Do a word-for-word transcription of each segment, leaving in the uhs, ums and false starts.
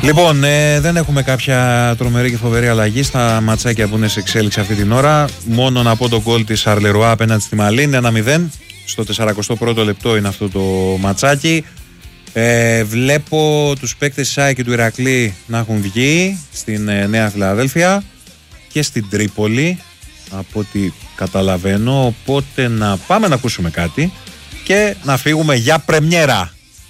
Λοιπόν, ε, δεν έχουμε κάποια τρομερή και φοβερή αλλαγή στα ματσάκια που είναι σε εξέλιξη αυτή την ώρα. Μόνο να πω τον γκολ της Αρλερουά απέναντι στη Μαλίν, ένα μηδέν. Στο σαρανταεστό πρώτο λεπτό είναι αυτό το ματσάκι. Ε, βλέπω τους παίκτες της ΑΕΚ και του Ηρακλή να έχουν βγει στην ε, Νέα Φιλαδέλφια και στην Τρίπολη, από ό,τι καταλαβαίνω. Οπότε να πάμε να ακούσουμε κάτι και να φύγουμε για πρεμιέρα.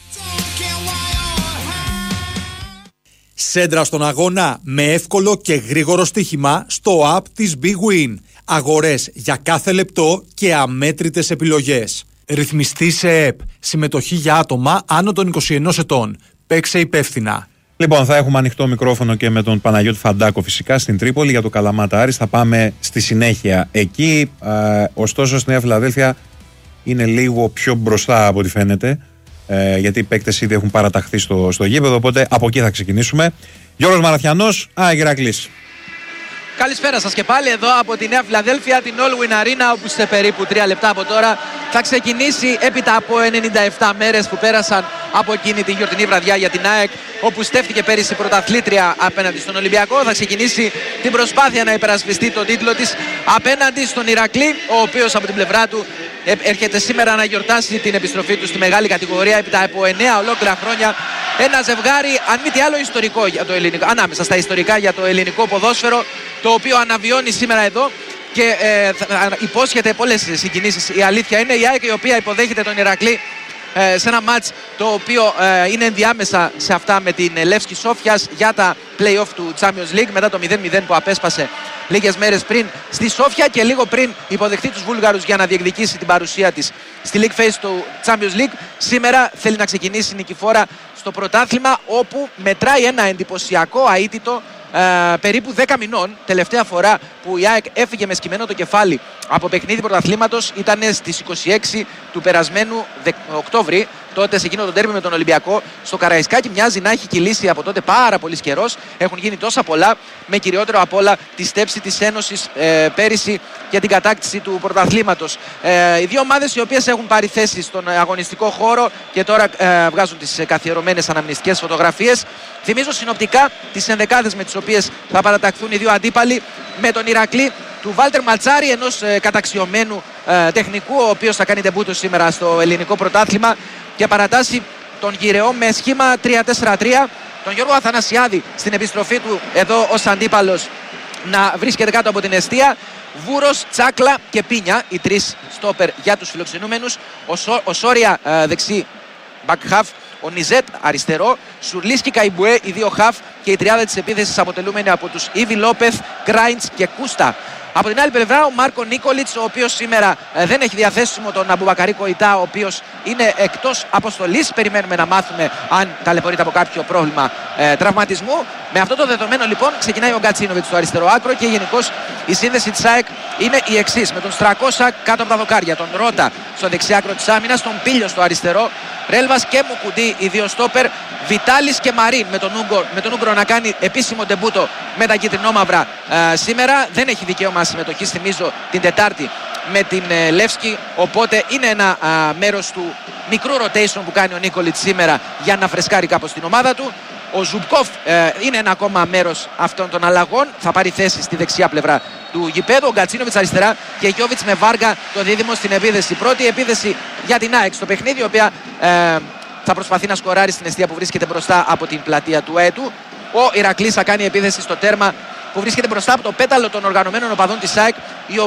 Σέντρα στον αγώνα με εύκολο και γρήγορο στοίχημα στο app της Big Win. Αγορές για κάθε λεπτό και αμέτρητες επιλογές. Ρυθμιστή σε ΕΠ. Συμμετοχή για άτομα άνω των είκοσι ενός ετών. Παίξε υπεύθυνα. Λοιπόν, θα έχουμε ανοιχτό μικρόφωνο και με τον Παναγιώτη Φαντάκο φυσικά στην Τρίπολη για το Καλαμάτα Άρης. Θα πάμε στη συνέχεια εκεί. Ε, ωστόσο, στη Νέα Φιλαδέλφια είναι λίγο πιο μπροστά από ό,τι φαίνεται. Ε, γιατί οι παίκτες ήδη έχουν παραταχθεί στο, στο γήπεδο. Οπότε από εκεί θα ξεκινήσουμε. Γιώργος Μαραθιανός, ΑΕΚ Ηρακλής. Καλησπέρα σας και πάλι εδώ από τη Νέα Φιλαδέλφια, την Allwyn Arena, όπου σε περίπου τρία λεπτά από τώρα θα ξεκινήσει έπειτα από ενενήντα επτά μέρες που πέρασαν από εκείνη τη γιορτινή βραδιά για την ΑΕΚ, όπου στέφθηκε πέρυσι πρωταθλήτρια απέναντι στον Ολυμπιακό. Θα ξεκινήσει την προσπάθεια να υπερασπιστεί τον τίτλο της απέναντι στον Ηρακλή, ο οποίος από την πλευρά του έρχεται σήμερα να γιορτάσει την επιστροφή του στη μεγάλη κατηγορία έπειτα από εννέα ολόκληρα χρόνια. Ένα ζευγάρι, αν μη τι άλλο, ιστορικό για το ελληνικό, ανάμεσα στα ιστορικά για το ελληνικό ποδόσφαιρο, το οποίο αναβιώνει σήμερα εδώ και ε, υπόσχεται πολλές συγκινήσεις. Η αλήθεια είναι η ΑΕΚ, η οποία υποδέχεται τον Ηρακλή ε, σε ένα μάτς το οποίο ε, είναι ενδιάμεσα σε αυτά με την Λεύσκη Σόφιας για τα play-off του Champions League, μετά το μηδέν μηδέν που απέσπασε λίγες μέρες πριν στη Σόφια και λίγο πριν υποδεχτεί τους Βούλγαρους για να διεκδικήσει την παρουσία της στη League Phase του Champions League. Σήμερα θέλει να ξεκινήσει νικηφόρα στο πρωτάθλημα, όπου μετράει ένα εντυπωσιακό αίτητο ε, περίπου δέκα μηνών. Τελευταία φορά που η ΑΕΚ έφυγε με σκυμμένο το κεφάλι από παιχνίδι πρωταθλήματος ήταν στις είκοσι έξι του περασμένου Οκτώβρη. Τότε σε εκείνο το ντέρμπι με τον Ολυμπιακό στο Καραϊσκάκι. Μοιάζει να έχει κυλήσει από τότε πάρα πολύ καιρός. Έχουν γίνει τόσα πολλά, με κυριότερο απ' όλα τη στέψη της Ένωσης ε, πέρυσι για την κατάκτηση του πρωταθλήματος. Ε, οι δύο ομάδες οι οποίες έχουν πάρει θέση στον αγωνιστικό χώρο και τώρα ε, βγάζουν τις καθιερωμένες αναμνηστικές φωτογραφίες. Θυμίζω συνοπτικά τις ενδεκάδες με τις οποίες θα παραταχθούν οι δύο αντίπαλοι, με τον Ηρακλή του Βάλτερ Ματσάρη, ενός ε, καταξιωμένου ε, τεχνικού, ο οποίος θα κάνει ντεμπούτο σήμερα στο ελληνικό πρωτάθλημα και παρατάσσει τον γυρεό με σχήμα τρία τέσσερα τρία. Τον Γιώργο Αθανασιάδη στην επιστροφή του εδώ ως αντίπαλος να βρίσκεται κάτω από την εστία. Βούρος, Τσάκλα και Πίνια, οι τρεις στόπερ για τους φιλοξενούμενους. Ο, Σο, ο Σόρια ε, δεξί back half, ο Νιζέτ αριστερό, Σουρλίσκι, Καϊμπουέ οι δύο half και η τριάδα της επίθεσης αποτελούμενη από τους Ήβι Λόπεθ, Γκράιντς και Κούστα. Από την άλλη πλευρά ο Μάρκο Νίκολιτς, ο οποίος σήμερα ε, δεν έχει διαθέσιμο τον Αμπουμπακαρί Κοϊτά, ο οποίος είναι εκτός αποστολής. Περιμένουμε να μάθουμε αν ταλαιπωρείται από κάποιο πρόβλημα ε, τραυματισμού. Με αυτό το δεδομένο λοιπόν ξεκινάει ο Γκατσίνοβιτς στο αριστερό άκρο και γενικώς η σύνδεση της ΑΕΚ είναι η εξής. Με τον Στρακώσα κάτω από τα δοκάρια, τον Ρότα στο δεξιάκρο της άμυνας, τον Πίλιο στο αριστερό, Ρέλβας και Μουκουντή οι δύο στόπερ, Βιτάλης και Μαρίν με τον Ούγκρο, με τον Ούγκρο να κάνει επίσημο ντεμπούτο με τα κυτρινόμαυρα ε, σήμερα. Δεν έχει δικαίωμα συμμετοχή, θυμίζω, την Τετάρτη με την ε, Λεύσκη, οπότε είναι ένα ε, μέρος του μικρού rotation που κάνει ο Νίκολιτς σήμερα για να φρεσκάρει κάπως την ομάδα του. Ο Ζουμπκόφ ε, είναι ένα ακόμα μέρος αυτών των αλλαγών, θα πάρει θέση στη δεξιά πλευρά του γηπέδου. Ο Γκατσίνοβιτς αριστερά και Γιώβιτς με Βάργα το δίδυμο στην επίθεση. Πρώτη επίθεση για την ΑΕΚ στο παιχνίδι, η οποία ε, θα προσπαθεί να σκοράρει στην εστία που βρίσκεται μπροστά από την πλατεία του ΑΕΤΟΥ. Ο Ηρακλής θα κάνει επίθεση στο τέρμα που βρίσκεται μπροστά από το πέταλο των οργανωμένων οπαδών της ΑΕΚ,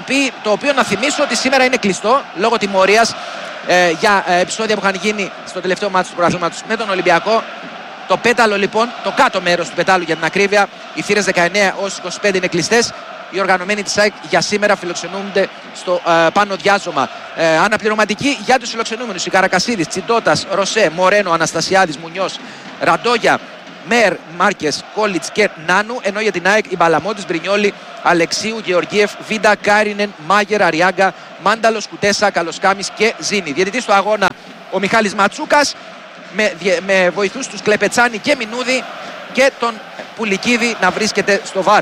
το οποίο να θυμίσω ότι σήμερα είναι κλειστό λόγω τιμωρίας ε, για ε, επεισόδια που είχαν γίνει στο τελευταίο μάτσο του πρωταθλήματος με τον Ολυμπιακό. Το πέταλο λοιπόν, το κάτω μέρος του πετάλου για την ακρίβεια, οι θύρες δεκαεννέα έως είκοσι πέντε είναι κλειστές. Οι οργανωμένοι της ΑΕΚ για σήμερα φιλοξενούνται στο ε, πάνω διάζωμα. Ε, αναπληρωματικοί για τους φιλοξενούμενους: η Καρακασίδης, Τσιντότας, Ροσέ, Μορένο, Αναστασιάδης, Μουνιός, Ραντόγια, Μέρ, Μάρκες, Κόλιτς και Νάνου. Ενώ για την ΑΕΚ η Μπαλαμότης, Μπρινιόλη, Αλεξίου, Γεωργίεφ, Βίντα, Κάρινεν, Μάγερ, Αριάγκα, Μάνταλος, Κουτέσα, Καλοσκάμης και Ζήνη. Διαιτητής στο αγώνα ο Μιχάλης Ματσούκας, με, με βοηθούς τους Κλεπετσάνη και Μινούδη και τον Πουλικίδη να βρίσκεται στο βαρ.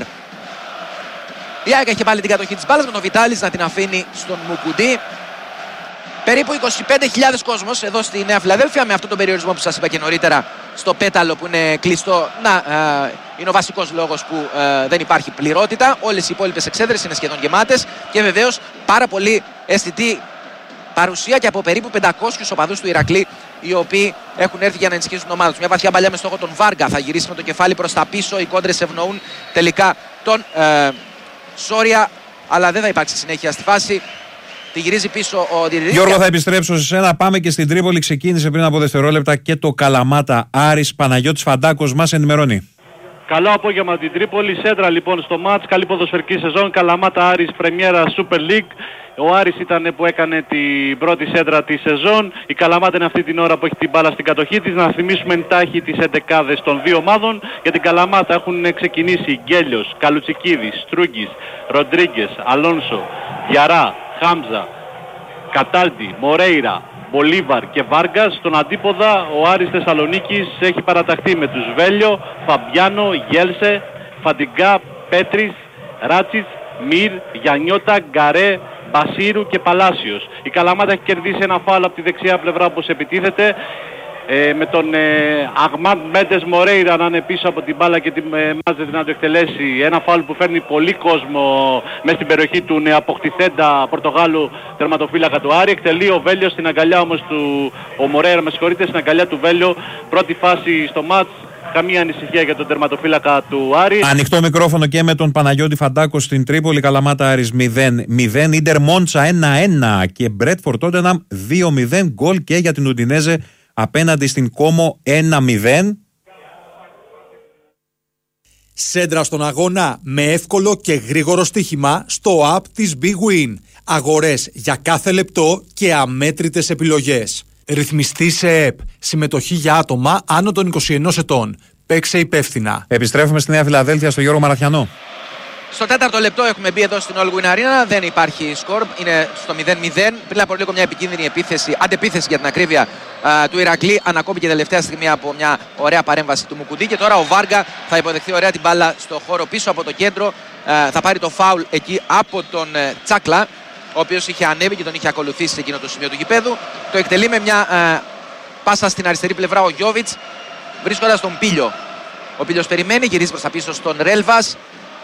Η ΑΕΚ έχει πάλι την κατοχή της μπάλας με τον Βιτάλης να την αφήνει στον Μουκουντή. Περίπου είκοσι πέντε χιλιάδες κόσμος εδώ στη Νέα Φιλαδέλφια, με αυτόν τον περιορισμό που σας είπα και νωρίτερα στο πέταλο που είναι κλειστό. Να, ε, είναι ο βασικός λόγος που ε, δεν υπάρχει πληρότητα. Όλες οι υπόλοιπες εξέδρες είναι σχεδόν γεμάτες και βεβαίως πάρα πολύ αισθητή παρουσία και από περίπου πεντακόσιους οπαδούς του Ηρακλή, οι οποίοι έχουν έρθει για να ενισχύσουν την ομάδα τους. Μια βαθιά παλιά με στόχο τον Βάργα, θα γυρίσει με το κεφάλι προς τα πίσω. Οι κόντρες ευνοούν τελικά τον ε, Σόρια, αλλά δεν θα υπάρξει συνέχεια στη φάση. Τη γυρίζει πίσω ο διαιτητής. Γιώργο, θα επιστρέψω σε σένα. Πάμε και στην Τρίπολη. Ξεκίνησε πριν από δευτερόλεπτα και το Καλαμάτα Άρης. Παναγιώτης Φαντάκος μας ενημερώνει. Καλό απόγευμα την Τρίπολη. Σέντρα λοιπόν στο μάτς. Καλή ποδοσφαιρική σεζόν. Καλαμάτα Άρης Πρεμιέρα Super League. Ο Άρης ήταν που έκανε την πρώτη σέντρα τη σεζόν. Η Καλαμάτα είναι αυτή την ώρα που έχει την μπάλα στην κατοχή της. Να θυμίσουμε εντάχει τις εντεκάδες των δύο ομάδων. Για την Καλαμάτα έχουν ξεκινήσει Γκέλιος, Καλουτσικίδης, Στρούγκης, Ροντρίγκες, Αλόνσο, Διαρά, Χάμζα, Κατάλτη, Μορέιρα, Μπολίβαρ και Βάργας. Στον αντίποδα ο Άρης Θεσσαλονίκης έχει παραταχθεί με τους Βέλιο, Φαμπιάνο, Γέλσε, Φαντιγκά, Πέτρης, Ράτσιτς, Μυρ, Γιαννιώτα, Γκαρέ, Μπασίρου και Παλάσιος. Η Καλαμάτα έχει κερδίσει ένα φάουλ από τη δεξιά πλευρά όπως επιτίθεται. Ε, με τον ε, Αγμάντ Μέντες Μορέιρα να είναι πίσω από την μπάλα και την ε, μάζεται να το εκτελέσει. Ένα φάουλ που φέρνει πολύ κόσμο μέσα στην περιοχή του νεαποκτηθέντα Πορτογάλου τερματοφύλακα του Άρη. Εκτελεί ο Βέλιος στην αγκαλιά όμως του, ο Μορέιρα με συγχωρείτε, στην αγκαλιά του Βέλιο. Πρώτη φάση στο μάτς. Καμία ανησυχία για τον τερματοφύλακα του Άρη. Ανοιχτό μικρόφωνο και με τον Παναγιώτη Φαντάκο στην Τρίπολη. Καλαμάτα Άρης μηδέν μηδέν. Ίντερ Μόντσα ένα ένα και Μπρέτφορντ Τότεναμ δύο μηδέν. Γκολ και για την Ουντινέζε απέναντι στην Κόμο ένα μηδέν. Σέντρα στον αγώνα με εύκολο και γρήγορο στοίχημα στο app της Big Win. Αγορές για κάθε λεπτό και αμέτρητες επιλογές. Ρυθμιστή σε ΕΠ. Συμμετοχή για άτομα άνω των είκοσι ενός ετών. Παίξε υπεύθυνα. Επιστρέφουμε στη Νέα Φιλαδέλφια στο Γιώργο Μαραθιανό. Στο τέταρτο λεπτό έχουμε μπει εδώ στην All Win Arena. Δεν υπάρχει σκορ. Είναι στο μηδέν μηδέν. Πριν από λίγο μια επικίνδυνη επίθεση, αντεπίθεση για την ακρίβεια α, του Ηρακλή. Ανακόπηκε τελευταία στιγμή από μια ωραία παρέμβαση του Μουκουντή. Και τώρα ο Βάργα θα υποδεχθεί ωραία την μπάλα στο χώρο πίσω από το κέντρο. Α, θα πάρει το φάουλ εκεί από τον ε, Τσάκλα, ο οποίος είχε ανέβει και τον είχε ακολουθήσει σε εκείνο το σημείο του γηπέδου. Το εκτελεί με μια ε, πάσα στην αριστερή πλευρά ο Γιώβιτς, βρίσκοντας τον Πίλιο. Ο Πίλιος περιμένει, γυρίζει προς τα πίσω στον Ρέλβας.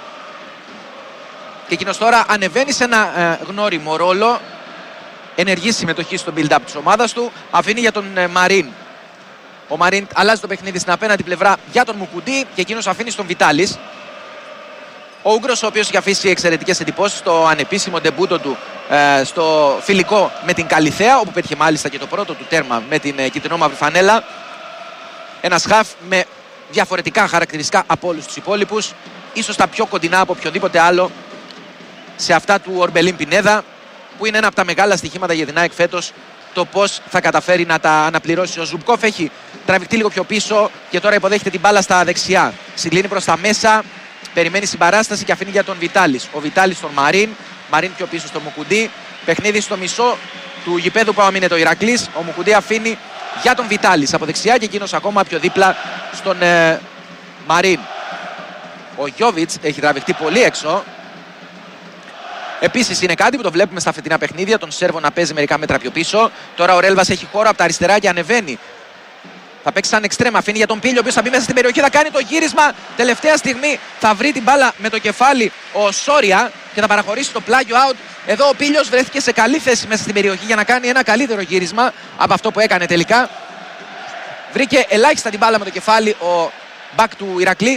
Και εκείνος τώρα ανεβαίνει σε ένα ε, γνώριμο ρόλο. Ενεργή συμμετοχή στο build-up της ομάδας του. Αφήνει για τον ε, Μαρίν. Ο Μαρίν αλλάζει το παιχνίδι στην απέναντι πλευρά για τον Μουκουντή και εκείνος αφήνει στον Βιτάλης. Ο Ούγγρος, ο οποίος είχε αφήσει εξαιρετικές εντυπώσεις στο ανεπίσημο ντεμπούτο του ε, στο φιλικό με την Καλιθέα, όπου πέτυχε μάλιστα και το πρώτο του τέρμα με την ε, κυτρινόμαυρη φανέλα. Ένας χαφ με διαφορετικά χαρακτηριστικά από όλους τους υπόλοιπους, ίσως τα πιο κοντινά από οποιοδήποτε άλλο σε αυτά του Ορμπελίν Πινέδα, που είναι ένα από τα μεγάλα στοιχήματα για την ΑΕΚ φέτος, το πώς θα καταφέρει να τα αναπληρώσει. Ο Ζουμπκόφ έχει τραβηχτεί λίγο πιο πίσω και τώρα υποδέχεται την μπάλα στα δεξιά. Συγκλίνει προς τα μέσα. Περιμένει συμπαράσταση και αφήνει για τον Βιτάλης. Ο Βιτάλης στον Μαρίν. Μαρίν πιο πίσω στο Μουκουντή. Παιχνίδι στο μισό του γηπέδου που άμυνε το Ηρακλής. Ο Μουκουντή αφήνει για τον Βιτάλης από δεξιά και εκείνος ακόμα πιο δίπλα στον ε, Μαρίν. Ο Γιώβιτς έχει τραβηχτεί πολύ έξω. Επίσης είναι κάτι που το βλέπουμε στα φετινά παιχνίδια. Τον Σέρβο να παίζει μερικά μέτρα πιο πίσω. Τώρα ο Ρέλβας έχει χώρο από τα αριστερά και ανεβαίνει. Θα παίξει σαν εξτρέμα, αφήνει για τον Πίλιο, ο οποίος θα μπει μέσα στην περιοχή, θα κάνει το γύρισμα. Τελευταία στιγμή θα βρει την μπάλα με το κεφάλι ο Σόρια και θα παραχωρήσει το πλάγιο out. Εδώ ο Πίλιος βρέθηκε σε καλή θέση μέσα στην περιοχή για να κάνει ένα καλύτερο γύρισμα από αυτό που έκανε τελικά. Βρήκε ελάχιστα την μπάλα με το κεφάλι ο μπακ του Ηρακλή.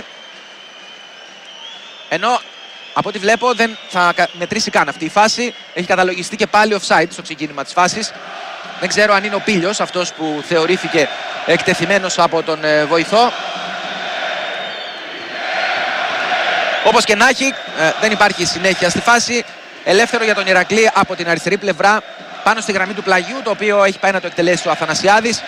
Ενώ από ό,τι βλέπω δεν θα μετρήσει καν αυτή η φάση. Έχει καταλογιστεί και πάλι offside στο ξεκίνημα της φάσης. Δεν ξέρω αν είναι ο Πίλιος αυτός που θεωρήθηκε εκτεθειμένος από τον ε, βοηθό. Όπως και να έχει, ε, δεν υπάρχει συνέχεια στη φάση. Ελεύθερο για τον Ηρακλή από την αριστερή πλευρά πάνω στη γραμμή του πλαγιού, το οποίο έχει πάει να το εκτελέσει ο Αθανασιάδης.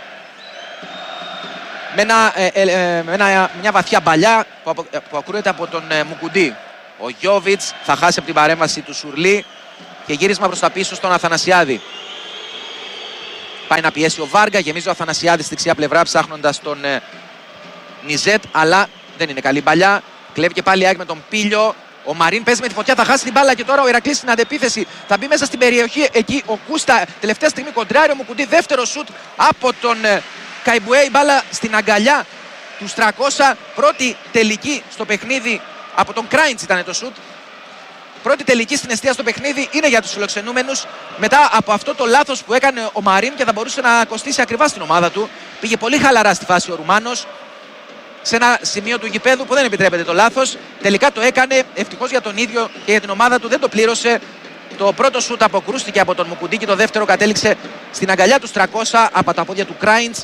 Με, ένα, ε, ε, με ένα, μια βαθιά μπαλιά που, απο, που ακούρεται από τον ε, Μουκουντή. Ο Γιώβιτς θα χάσει από την παρέμβαση του Σουρλί και γύρισμα προς τα πίσω στον Αθανασιάδη. Πάει να πιέσει ο Βάργα, γεμίζει ο Αθανασιάδης στη δεξιά πλευρά ψάχνοντας τον ε, Νιζέτ, αλλά δεν είναι καλή μπαλιά. Κλέβει και πάλι άκρη με τον Πίλιο. Ο Μαρίν παίζει με τη φωτιά, θα χάσει την μπάλα και τώρα ο Ηρακλής στην αντεπίθεση. Θα μπει μέσα στην περιοχή εκεί ο Κούστα. Τελευταία στιγμή κοντράρει ο Μουκουντή. Δεύτερο σουτ από τον ε, Καϊμπουέ, η μπάλα στην αγκαλιά του Στρακώσα. Πρώτη τελική στο παιχνίδι από τον Κράιντς ήταν το σουτ. Πρώτη τελική στην εστία στο παιχνίδι είναι για τους φιλοξενούμενους. Μετά από αυτό το λάθος που έκανε ο Μαρίν και θα μπορούσε να κοστίσει ακριβά στην ομάδα του. Πήγε πολύ χαλαρά στη φάση ο Ρουμάνος, σε ένα σημείο του γηπέδου που δεν επιτρέπεται το λάθος. Τελικά το έκανε, ευτυχώς για τον ίδιο και για την ομάδα του, δεν το πλήρωσε. Το πρώτο σουτ αποκρούστηκε από τον Μουκουντίκη, το δεύτερο κατέληξε στην αγκαλιά του Στρακώσα από τα πόδια του Κράιντς.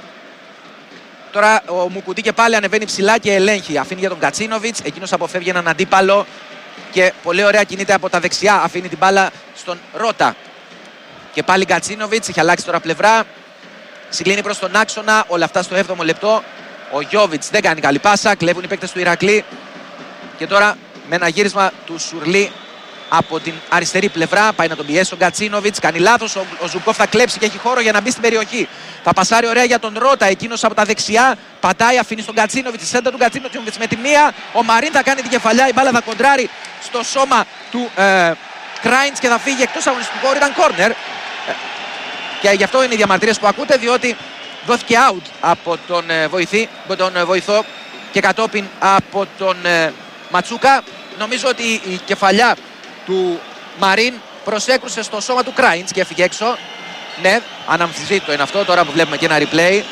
Τώρα ο Μουκουντίκη πάλι ανεβαίνει ψηλά και ελέγχει. Αφήνει για τον Κατσίνοβιτς, εκείνος αποφεύγει έναν αντίπαλο και πολύ ωραία κινείται από τα δεξιά. Αφήνει την μπάλα στον Ρώτα. Και πάλι Κατσίνοβιτς, έχει αλλάξει τώρα πλευρά. Συγκλίνει προς τον άξονα, όλα αυτά στο έβδομο λεπτό. Ο Γιόβιτς δεν κάνει καλή πάσα, κλέβουν οι παίκτες του Ηρακλή. Και τώρα με ένα γύρισμα του Σουρλί από την αριστερή πλευρά πάει να τον πιέσει ο Γκατσίνοβιτς. Κάνει λάθος. Ο, ο Ζουμπκόφ θα κλέψει και έχει χώρο για να μπει στην περιοχή. Θα πασάρει ωραία για τον Ρώτα. Εκείνος από τα δεξιά πατάει, αφήνει στον Γκατσίνοβιτς. Η σέντα του Γκατσίνοβιτς με τη μία. Ο Μαρίν θα κάνει την κεφαλιά. Η μπάλα θα κοντράρει στο σώμα του ε, Κράιντς και θα φύγει εκτός αγωνιστικού χώρου. Ήταν κόρνερ. Ε, και γι' αυτό είναι οι διαμαρτυρίες που ακούτε, διότι δόθηκε out από τον, ε, βοηθή, από τον ε, βοηθό και κατόπιν από τον ε, Ματσούκα. Νομίζω ότι η κεφαλιά του Μαρίν προσέκρουσε στο σώμα του Κράιντς και έφυγε έξω. Ναι, αναμφισβήτητο είναι αυτό, τώρα που βλέπουμε και ένα replay.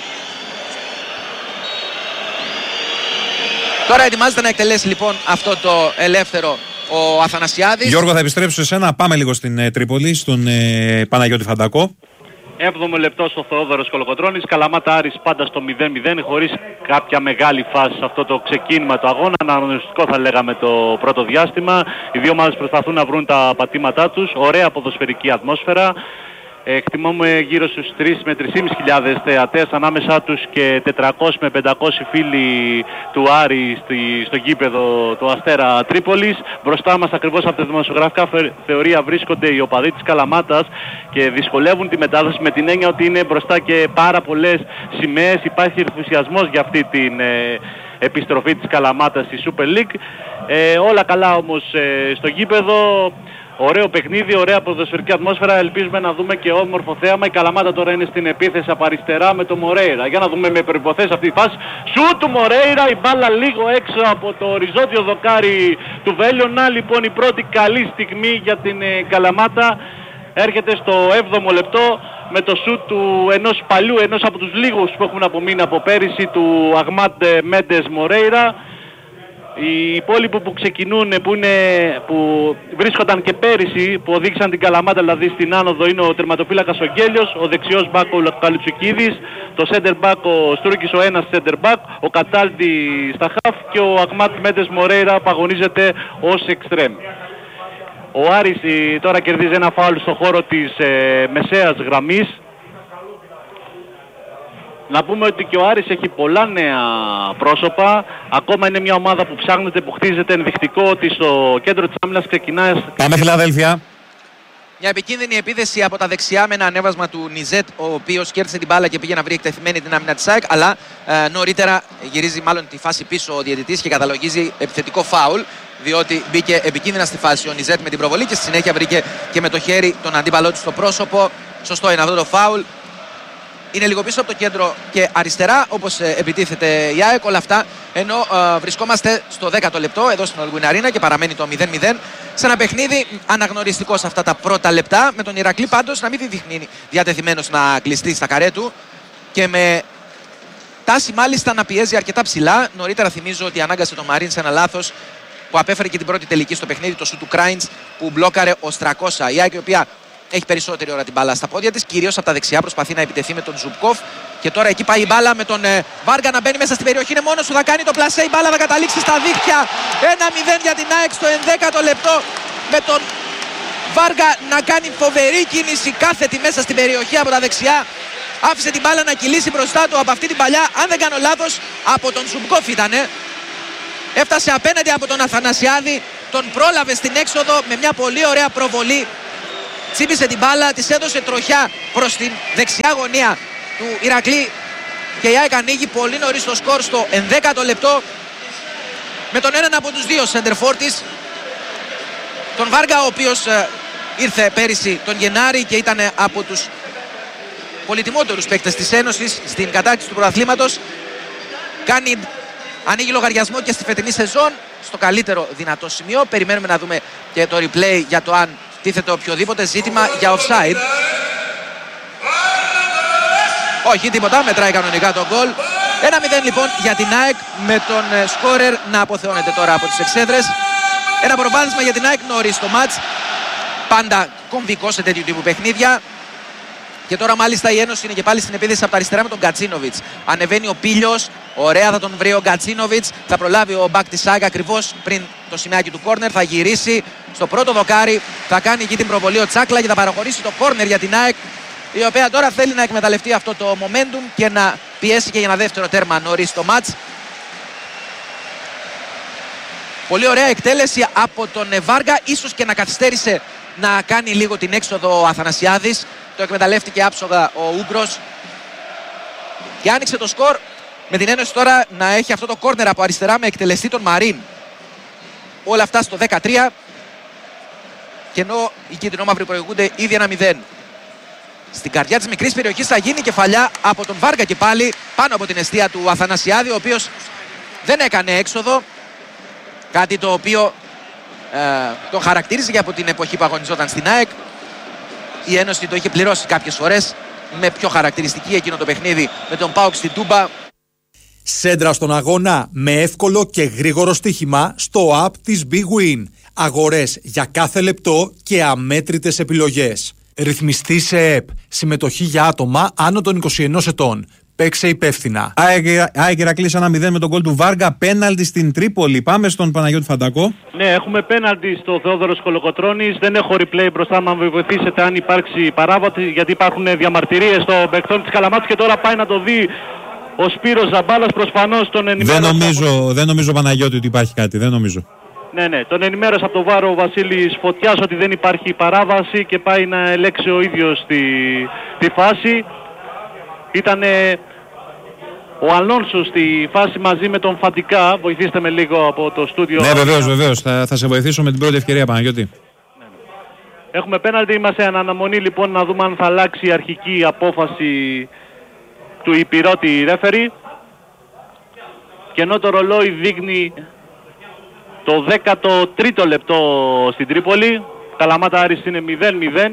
Τώρα ετοιμάζεται να εκτελέσει λοιπόν αυτό το ελεύθερο ο Αθανασιάδης. Γιώργο, θα επιστρέψω σε σένα. Πάμε λίγο στην ε, Τρίπολη, στον ε, Παναγιώτη Φαντακό. Έβδομο λεπτό στο Θεόδωρος Κολοκοτρώνης. Καλαμάτα Άρης πάντα στο μηδέν μηδέν, χωρίς κάποια μεγάλη φάση σε αυτό το ξεκίνημα του αγώνα. Αναγνωριστικό θα λέγαμε το πρώτο διάστημα. Οι δύο ομάδες προσπαθούν να βρουν τα πατήματά τους. Ωραία ποδοσφαιρική ατμόσφαιρα. Εκτιμούμε γύρω στους τρεις με τρεις χιλιάδες πεντακόσιους θεατές, ανάμεσά τους και τετρακόσιοι με πεντακόσιοι φίλοι του Άρη στη, στο γήπεδο του Αστέρα Τρίπολης. Μπροστά μας ακριβώς από τα δημοσιογραφικά θεωρία βρίσκονται οι οπαδοί της Καλαμάτας και δυσκολεύουν τη μετάδοση με την έννοια ότι είναι μπροστά και πάρα πολλές σημαίες. Υπάρχει ενθουσιασμός για αυτή την ε, επιστροφή της Καλαμάτας στη Super League. Ε, όλα καλά όμως ε, στο γήπεδο. Ωραίο παιχνίδι, ωραία ποδοσφαιρική ατμόσφαιρα. Ελπίζουμε να δούμε και όμορφο θέαμα. Η Καλαμάτα τώρα είναι στην επίθεση από αριστερά με το Μορέιρα. Για να δούμε με προϋποθέσεις αυτή τη φάση. Σου του Μορέιρα, η μπάλα λίγο έξω από το οριζόντιο δοκάρι του Βέλιωνα. Λοιπόν, η πρώτη καλή στιγμή για την ε, Καλαμάτα έρχεται στο έβδομο λεπτό με το σουτ του ενός παλιού, ενός από τους λίγους που έχουν απομείνει από πέρυσι, του Αγμάτ Μέντες Μορέιρα. Οι υπόλοιποι που ξεκινούν, που, είναι, που βρίσκονταν και πέρυσι, που οδήγησαν την Καλαμάτα δηλαδή στην άνοδο, είναι ο τερματοφύλακας ο Γκέλιος, ο δεξιός μπακ ο Καλουτσουκίδης, το center back ο Στρούκης ο ένας center back, ο Κατάλτη στα χαφ και ο Αγμάτ Μέντες Μορέιρα που αγωνίζεται ως εξτρέμ. Ο Άρης τώρα κερδίζει ένα φάουλ στο χώρο της ε, μεσαίας γραμμής. Να πούμε ότι και ο Άρης έχει πολλά νέα πρόσωπα. Ακόμα είναι μια ομάδα που ψάχνεται, που χτίζεται. Ενδεικτικό ότι στο κέντρο της άμυνας ξεκινάει. Πάμε Φιλαδέλφια. Μια επικίνδυνη επίθεση από τα δεξιά με ένα ανέβασμα του Νιζέτ, ο οποίος κέρδισε την μπάλα και πήγε να βρει εκτεθειμένη την άμυνα της ΑΕΚ. Αλλά ε, νωρίτερα γυρίζει μάλλον τη φάση πίσω ο διαιτητής και καταλογίζει επιθετικό φάουλ. Διότι μπήκε επικίνδυνα στη φάση ο Νιζέτ με την προβολή και στη συνέχεια βρήκε και με το χέρι τον αντίπαλό του στο πρόσωπο. Σωστό είναι αυτό το φάουλ. Είναι λίγο πίσω από το κέντρο και αριστερά, όπως ε, επιτίθεται η ΑΕΚ, όλα αυτά. Ενώ ε, βρισκόμαστε στο δέκατο λεπτό εδώ στην Όλγουιν Αρίνα και παραμένει το μηδέν μηδέν. Σε ένα παιχνίδι αναγνωριστικό σε αυτά τα πρώτα λεπτά. Με τον Ηρακλή πάντως να μην δείχνει διατεθειμένος να κλειστεί στα καρέ του. Και με τάση μάλιστα να πιέζει αρκετά ψηλά. Νωρίτερα θυμίζω ότι ανάγκασε τον Μαρίν σε ένα λάθος που απέφερε και την πρώτη τελική στο παιχνίδι, το σου του Κράιντς, που μπλόκαρε ο Στρακώσα. Η ΑΕΚ, η οποία έχει περισσότερη ώρα την μπάλα στα πόδια της, κυρίως από τα δεξιά, προσπαθεί να επιτεθεί με τον Ζουμπκόφ. Και τώρα εκεί πάει η μπάλα με τον ε, Βάργα να μπαίνει μέσα στην περιοχή. Είναι μόνος του, θα κάνει το πλασέ. Η μπάλα θα καταλήξει στα δίχτυα. ένα μηδέν για την ΑΕΚ στο ενδέκατο λεπτό. Με τον Βάργα να κάνει φοβερή κίνηση, κάθετη μέσα στην περιοχή από τα δεξιά. Άφησε την μπάλα να κυλήσει μπροστά του από αυτή την παλιά. Αν δεν κάνω λάθος, από τον Ζουμπκόφ ήτανε. Έφτασε απέναντι από τον Αθανασιάδη. Τον πρόλαβε στην έξοδο με μια πολύ ωραία προβολή. Τσίπησε την μπάλα, της έδωσε τροχιά προς την δεξιά γωνία του Ηρακλή και η ΑΕΚ ανοίγει πολύ νωρίς το σκορ στο ενδέκατο λεπτό με τον έναν από τους δύο σεντερφόρ της, τον Βάργα, ο οποίος ε, ήρθε πέρυσι τον Γενάρη και ήταν από τους πολυτιμότερους παίκτες της Ένωσης στην κατάκτηση του πρωταθλήματος. Κάνει, ανοίγει λογαριασμό και στη φετινή σεζόν στο καλύτερο δυνατό σημείο. Περιμένουμε να δούμε και το replay για το αν τίθεται οποιοδήποτε ζήτημα για offside. Όχι, τίποτα, μετράει κανονικά το γκολ. ένα μηδέν λοιπόν για την ΑΕΚ, με τον σκόρερ να αποθεώνεται τώρα από τις εξέδρες. Ένα προβάδισμα για την ΑΕΚ νωρίς στο μάτς. Πάντα κομβικό σε τέτοιου τύπου παιχνίδια. Και τώρα μάλιστα η Ένωση είναι και πάλι στην επίθεση από τα αριστερά με τον Γκατσίνοβιτς. Ανεβαίνει ο Πίλιος, ωραία θα τον βρει ο Γκατσίνοβιτς. Θα προλάβει ο μπακ της ΑΕΚ ακριβώς πριν το σημαίακι του κόρνερ. Θα γυρίσει στο πρώτο δοκάρι, θα κάνει εκεί την προβολή ο Τσάκλα και θα παραχωρήσει το κόρνερ για την ΑΕΚ, η οποία τώρα θέλει να εκμεταλλευτεί αυτό το momentum και να πιέσει και για ένα δεύτερο τέρμα νωρίς στο μάτς. Πολύ ωραία εκτέλεση από τον Βάργα, ίσως και να καθυστέρησε να κάνει λίγο την έξοδο ο Αθανασιάδης. Το εκμεταλλεύτηκε άψογα ο Ούγκρος και άνοιξε το σκορ, με την Ένωση τώρα να έχει αυτό το κόρνερ από αριστερά με εκτελεστή τον Μαρίν. Όλα αυτά στο δεκατρία, και ενώ οι κίτρινο-μαύροι προηγούνται ήδη ένα μηδέν. Στην καρδιά της μικρής περιοχής θα γίνει κεφαλιά από τον Βάργα και πάλι πάνω από την εστία του Αθανασιάδη, ο οποίος δεν έκανε έξοδο, κάτι το οποίο ε, τον χαρακτήριζε και από την εποχή που αγωνιζόταν στην ΑΕΚ. Η Ένωση το είχε πληρώσει κάποιες φορές με πιο χαρακτηριστική εκείνο το παιχνίδι με τον ΠΑΟΚ στην Τούμπα. Σέντρα στον αγώνα με εύκολο και γρήγορο στοίχημα στο app της Big Win. Αγορές για κάθε λεπτό και αμέτρητες επιλογές. Ρυθμιστή σε ΕΠ. Συμμετοχή για άτομα άνω των είκοσι ενός ετών. Παίξε υπεύθυνα. ΑΕΚ Ηρακλής ένα μηδέν με τον γκολ του Βάργα. Πέναλτι στην Τρίπολη. Πάμε στον Παναγιώτη Φαντακό. Ναι, έχουμε πέναλτι στο Θεόδωρος Κολοκοτρώνης. Δεν έχω replay μπροστά μου, αν με βοηθήσετε αν υπάρξει παράβαση, γιατί υπάρχουν διαμαρτυρίες των παικτών της Καλαμάτας και τώρα πάει να το δει ο Σπύρος Ζαμπάλας. Προσφανώς τον ενημέρωσε. Δεν νομίζω, από... δεν νομίζω Παναγιώτη ότι υπάρχει κάτι. Δεν νομίζω. Ναι, ναι, τον ενημέρωσε από το βάρο ο Βασίλης Φωτιάς ότι δεν υπάρχει παράβαση και πάει να ελέξει ο ίδιος τη, τη φάση. Ήτανε ο Αλόνσο στη φάση μαζί με τον Φαντικά. Βοηθήστε με λίγο από το στούντιο. Ναι, βεβαίως, βεβαίως. Θα, θα σε βοηθήσω με την πρώτη ευκαιρία, Παναγιώτη. Έχουμε πέναλτι, είμαστε εν αναμονή λοιπόν να δούμε αν θα αλλάξει η αρχική απόφαση του υπηρώτη ρέφερη. Και ενώ το ρολόι δείχνει το δέκατο τρίτο λεπτό στην Τρίπολη, Καλαμάτα Άρης είναι μηδέν μηδέν.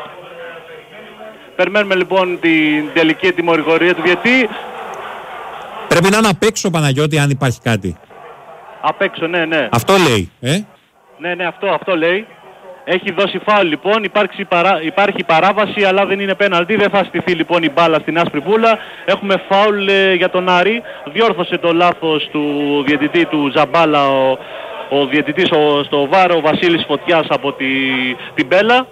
Περιμένουμε λοιπόν την τελική τιμωρηγορία του διαιτή. Πρέπει να είναι απ' έξω, Παναγιώτη, αν υπάρχει κάτι. Απ' έξω, ναι, ναι. Αυτό λέει, ε? Ναι, ναι, αυτό, αυτό λέει. Έχει δώσει φάουλ λοιπόν, υπάρχει, παρά, υπάρχει παράβαση αλλά δεν είναι πέναλτι. Δεν θα στηθεί λοιπόν η μπάλα στην άσπρη βούλα. Έχουμε φάουλ ε, για τον Άρη. Διόρθωσε το λάθος του διαιτητή του Ζαμπάλα ο, ο διαιτητής ο, στο βάρο, ο Βασίλης Φωτιάς από τη, την Μπέλα.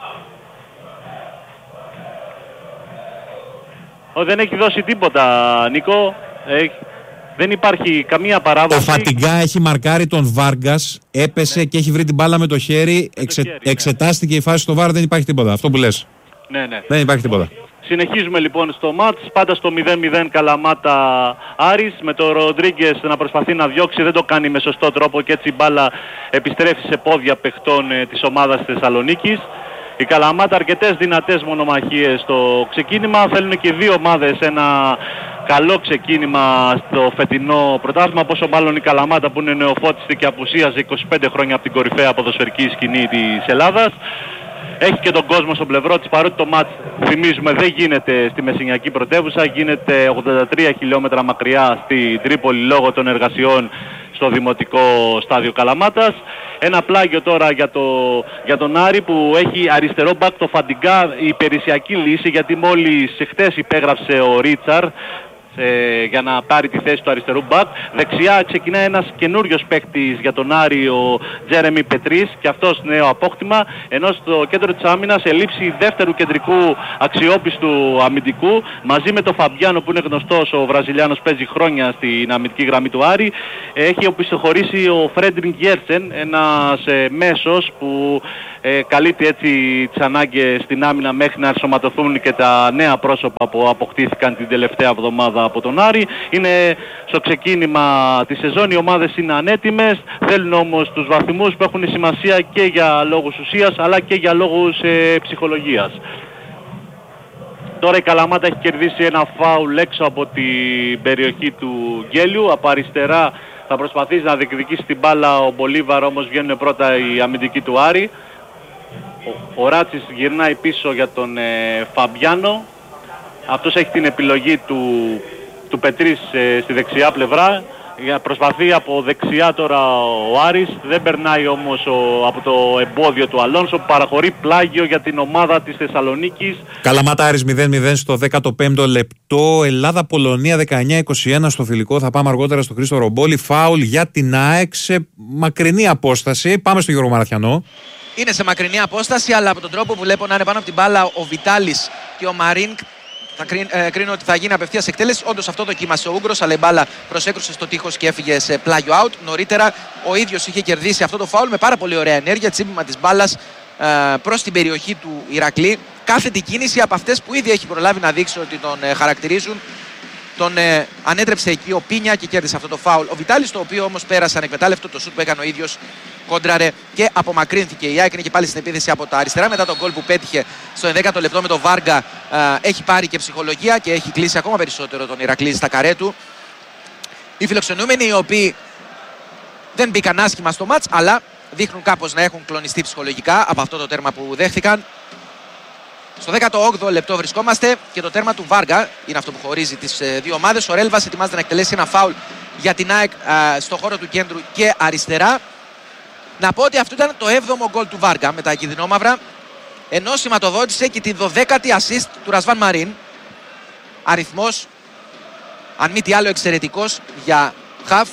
Ο, δεν έχει δώσει τίποτα, Νίκο. Έχει, δεν υπάρχει καμία παράβαση. Ο Φατιγκά έχει μαρκάρει τον Βάργκας, έπεσε ναι. και έχει βρει την μπάλα με το χέρι. Με Εξε, το χέρι εξετάστηκε ναι. η φάση στο βάρο, δεν υπάρχει τίποτα. Αυτό που λες. Ναι, ναι. Δεν υπάρχει τίποτα. Συνεχίζουμε λοιπόν στο μάτς, πάντα στο μηδέν μηδέν Καλαμάτα Άρης, με τον Ροντρίγκες να προσπαθεί να διώξει, δεν το κάνει με σωστό τρόπο και έτσι η μπάλα επιστρέφει σε πόδια παιχτών ε, της ομάδας της Θεσσαλονίκης. Η Καλαμάτα αρκετές δυνατές μονομαχίες στο ξεκίνημα, θέλουν και δύο ομάδες ένα καλό ξεκίνημα στο φετινό πρωτάθλημα, πόσο μάλλον η Καλαμάτα που είναι νεοφώτιστη και απουσίαζε είκοσι πέντε χρόνια από την κορυφαία ποδοσφαιρική σκηνή της Ελλάδας. Έχει και τον κόσμο στο πλευρό της, παρότι το μάτς θυμίζουμε δεν γίνεται στη Μεσσηνιακή πρωτεύουσα, γίνεται ογδόντα τρία χιλιόμετρα μακριά στη Τρίπολη λόγω των εργασιών στο Δημοτικό Στάδιο Καλαμάτας. Ένα πλάγιο τώρα για, το, για τον Άρη που έχει αριστερό μπακ το Φαντιγκά, η υπηρεσιακή λύση, γιατί μόλις χτες υπέγραψε ο Ρίτσαρ Ε, για να πάρει τη θέση του αριστερού μπακ. Δεξιά ξεκινάει ένας καινούριος παίκτης για τον Άρη, ο Τζέρεμι Πετρίς, και αυτός νέο απόκτημα, ενώ στο κέντρο της άμυνας ελήψη δεύτερου κεντρικού αξιόπιστου αμυντικού μαζί με τον Φαμπιάνο που είναι γνωστός, ο Βραζιλιάνος, παίζει χρόνια στην αμυντική γραμμή του Άρη. Έχει οπισθοχωρήσει ο Φρέντρινγκ Γέρτσεν, ένας ε, μέσος που ε, καλύπτει έτσι τις ανάγκες στην άμυνα μέχρι να ενσωματωθούν και τα νέα πρόσωπα που αποκτήθηκαν την τελευταία εβδομάδα από τον Άρη. Είναι στο ξεκίνημα της σεζόν, οι ομάδες είναι ανέτοιμες, θέλουν όμως τους βαθμούς που έχουν σημασία και για λόγους ουσίας αλλά και για λόγους ε, ψυχολογίας. Τώρα η Καλαμάτα έχει κερδίσει ένα φάουλ έξω από την περιοχή του Γκέλιου. Από αριστερά θα προσπαθήσει να διεκδικήσει την μπάλα ο Μπολίβαρ, όμως βγαίνουν πρώτα οι αμυντικοί του Άρη. Ο, ο Ράτσης γυρνάει πίσω για τον ε, Φαμπιάνο. Αυτός έχει την επιλογή του, του Πετρής ε, στη δεξιά πλευρά. Προσπαθεί από δεξιά τώρα ο Άρης, δεν περνάει όμως ο, από το εμπόδιο του Αλόνσο, παραχωρεί πλάγιο για την ομάδα της Θεσσαλονίκης. Καλαμάτα Άρης μηδέν μηδέν στο δέκατο πέμπτο λεπτό. Ελλάδα-Πολωνία δεκαεννιά είκοσι ένα στο φιλικό. Θα πάμε αργότερα στο Χρήστο Ρομπόλη. Φάουλ για την ΑΕΚ σε μακρινή απόσταση. Πάμε στο Γιώργο Μαραθιανό. Είναι σε μακρινή απόσταση, αλλά από τον τρόπο που βλέπω να είναι πάνω από την μπάλα ο Βιτάλης και ο Μαρίνκ, θα κρίνω, ε, κρίνω ότι θα γίνει απευθείας εκτέλεση. Όντως αυτό δοκίμασε ο Ούγγρος, αλλά η μπάλα προσέκρουσε στο τείχος και έφυγε σε πλάγιο out. Νωρίτερα ο ίδιος είχε κερδίσει αυτό το φάουλ με πάρα πολύ ωραία ενέργεια, τσίπημα της μπάλας ε, προς την περιοχή του Ηρακλή. Κάθετη κίνηση από αυτές που ήδη έχει προλάβει να δείξει ότι τον ε, χαρακτηρίζουν. Τον ε, ανέτρεψε εκεί ο Πίνια και κέρδισε αυτό το φάουλ. Ο Βιτάλης, το οποίο όμως πέρασε ανεκμετάλλευτο, το σουτ που έκανε ο ίδιος, κόντραρε και απομακρύνθηκε. Η ΑΕΚ είναι και πάλι στην επίθεση από τα αριστερά. Μετά τον γκολ που πέτυχε στο ενδέκατο λεπτό με τον Βάργα, ε, έχει πάρει και ψυχολογία και έχει κλείσει ακόμα περισσότερο τον Ηρακλή στα καρέ του. Οι φιλοξενούμενοι, οι οποίοι δεν μπήκαν άσχημα στο μάτς, αλλά δείχνουν κάπως να έχουν κλονιστεί ψυχολογικά από αυτό το τέρμα που δέχθηκαν. Στο δέκατο όγδοο λεπτό βρισκόμαστε και το τέρμα του Βάργα είναι αυτό που χωρίζει τις δύο ομάδες. Ο Ρέλβας ετοιμάζεται να εκτελέσει ένα φάουλ για την ΑΕΚ στο χώρο του κέντρου και αριστερά. Να πω ότι αυτό ήταν το έβδομο γκολ του Βάργα με τα κινδυνόμαυρα, ενώ σηματοδότησε και τη δωδέκατη assist του Ρασβάν Μαρίν. Αριθμός, αν μη τι άλλο, εξαιρετικός για χαφ.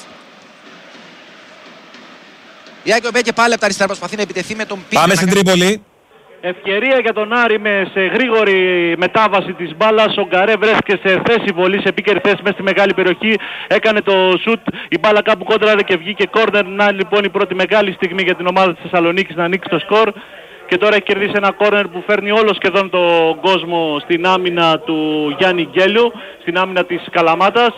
Η ΑΕΚ και πάλι από τα αριστερά προσπαθεί να επιτεθεί με τον Πίνια. Πάμε στην Τρίπολη. Ευκαιρία για τον Άρη με σε γρήγορη μετάβαση της μπάλας. Ο Γκαρέ βρέθηκε σε θέση βολή, σε επίκαιρη θέση μέσα στη μεγάλη περιοχή. Έκανε το σουτ, η μπάλα κάπου κόντραρε και βγήκε κόρνερ. Να λοιπόν η πρώτη μεγάλη στιγμή για την ομάδα της Θεσσαλονίκης να ανοίξει το σκορ. Και τώρα έχει κερδίσει ένα κόρνερ που φέρνει όλο σχεδόν τον κόσμο στην άμυνα του Γιάννη Γκέλιου, στην άμυνα της Καλαμάτας.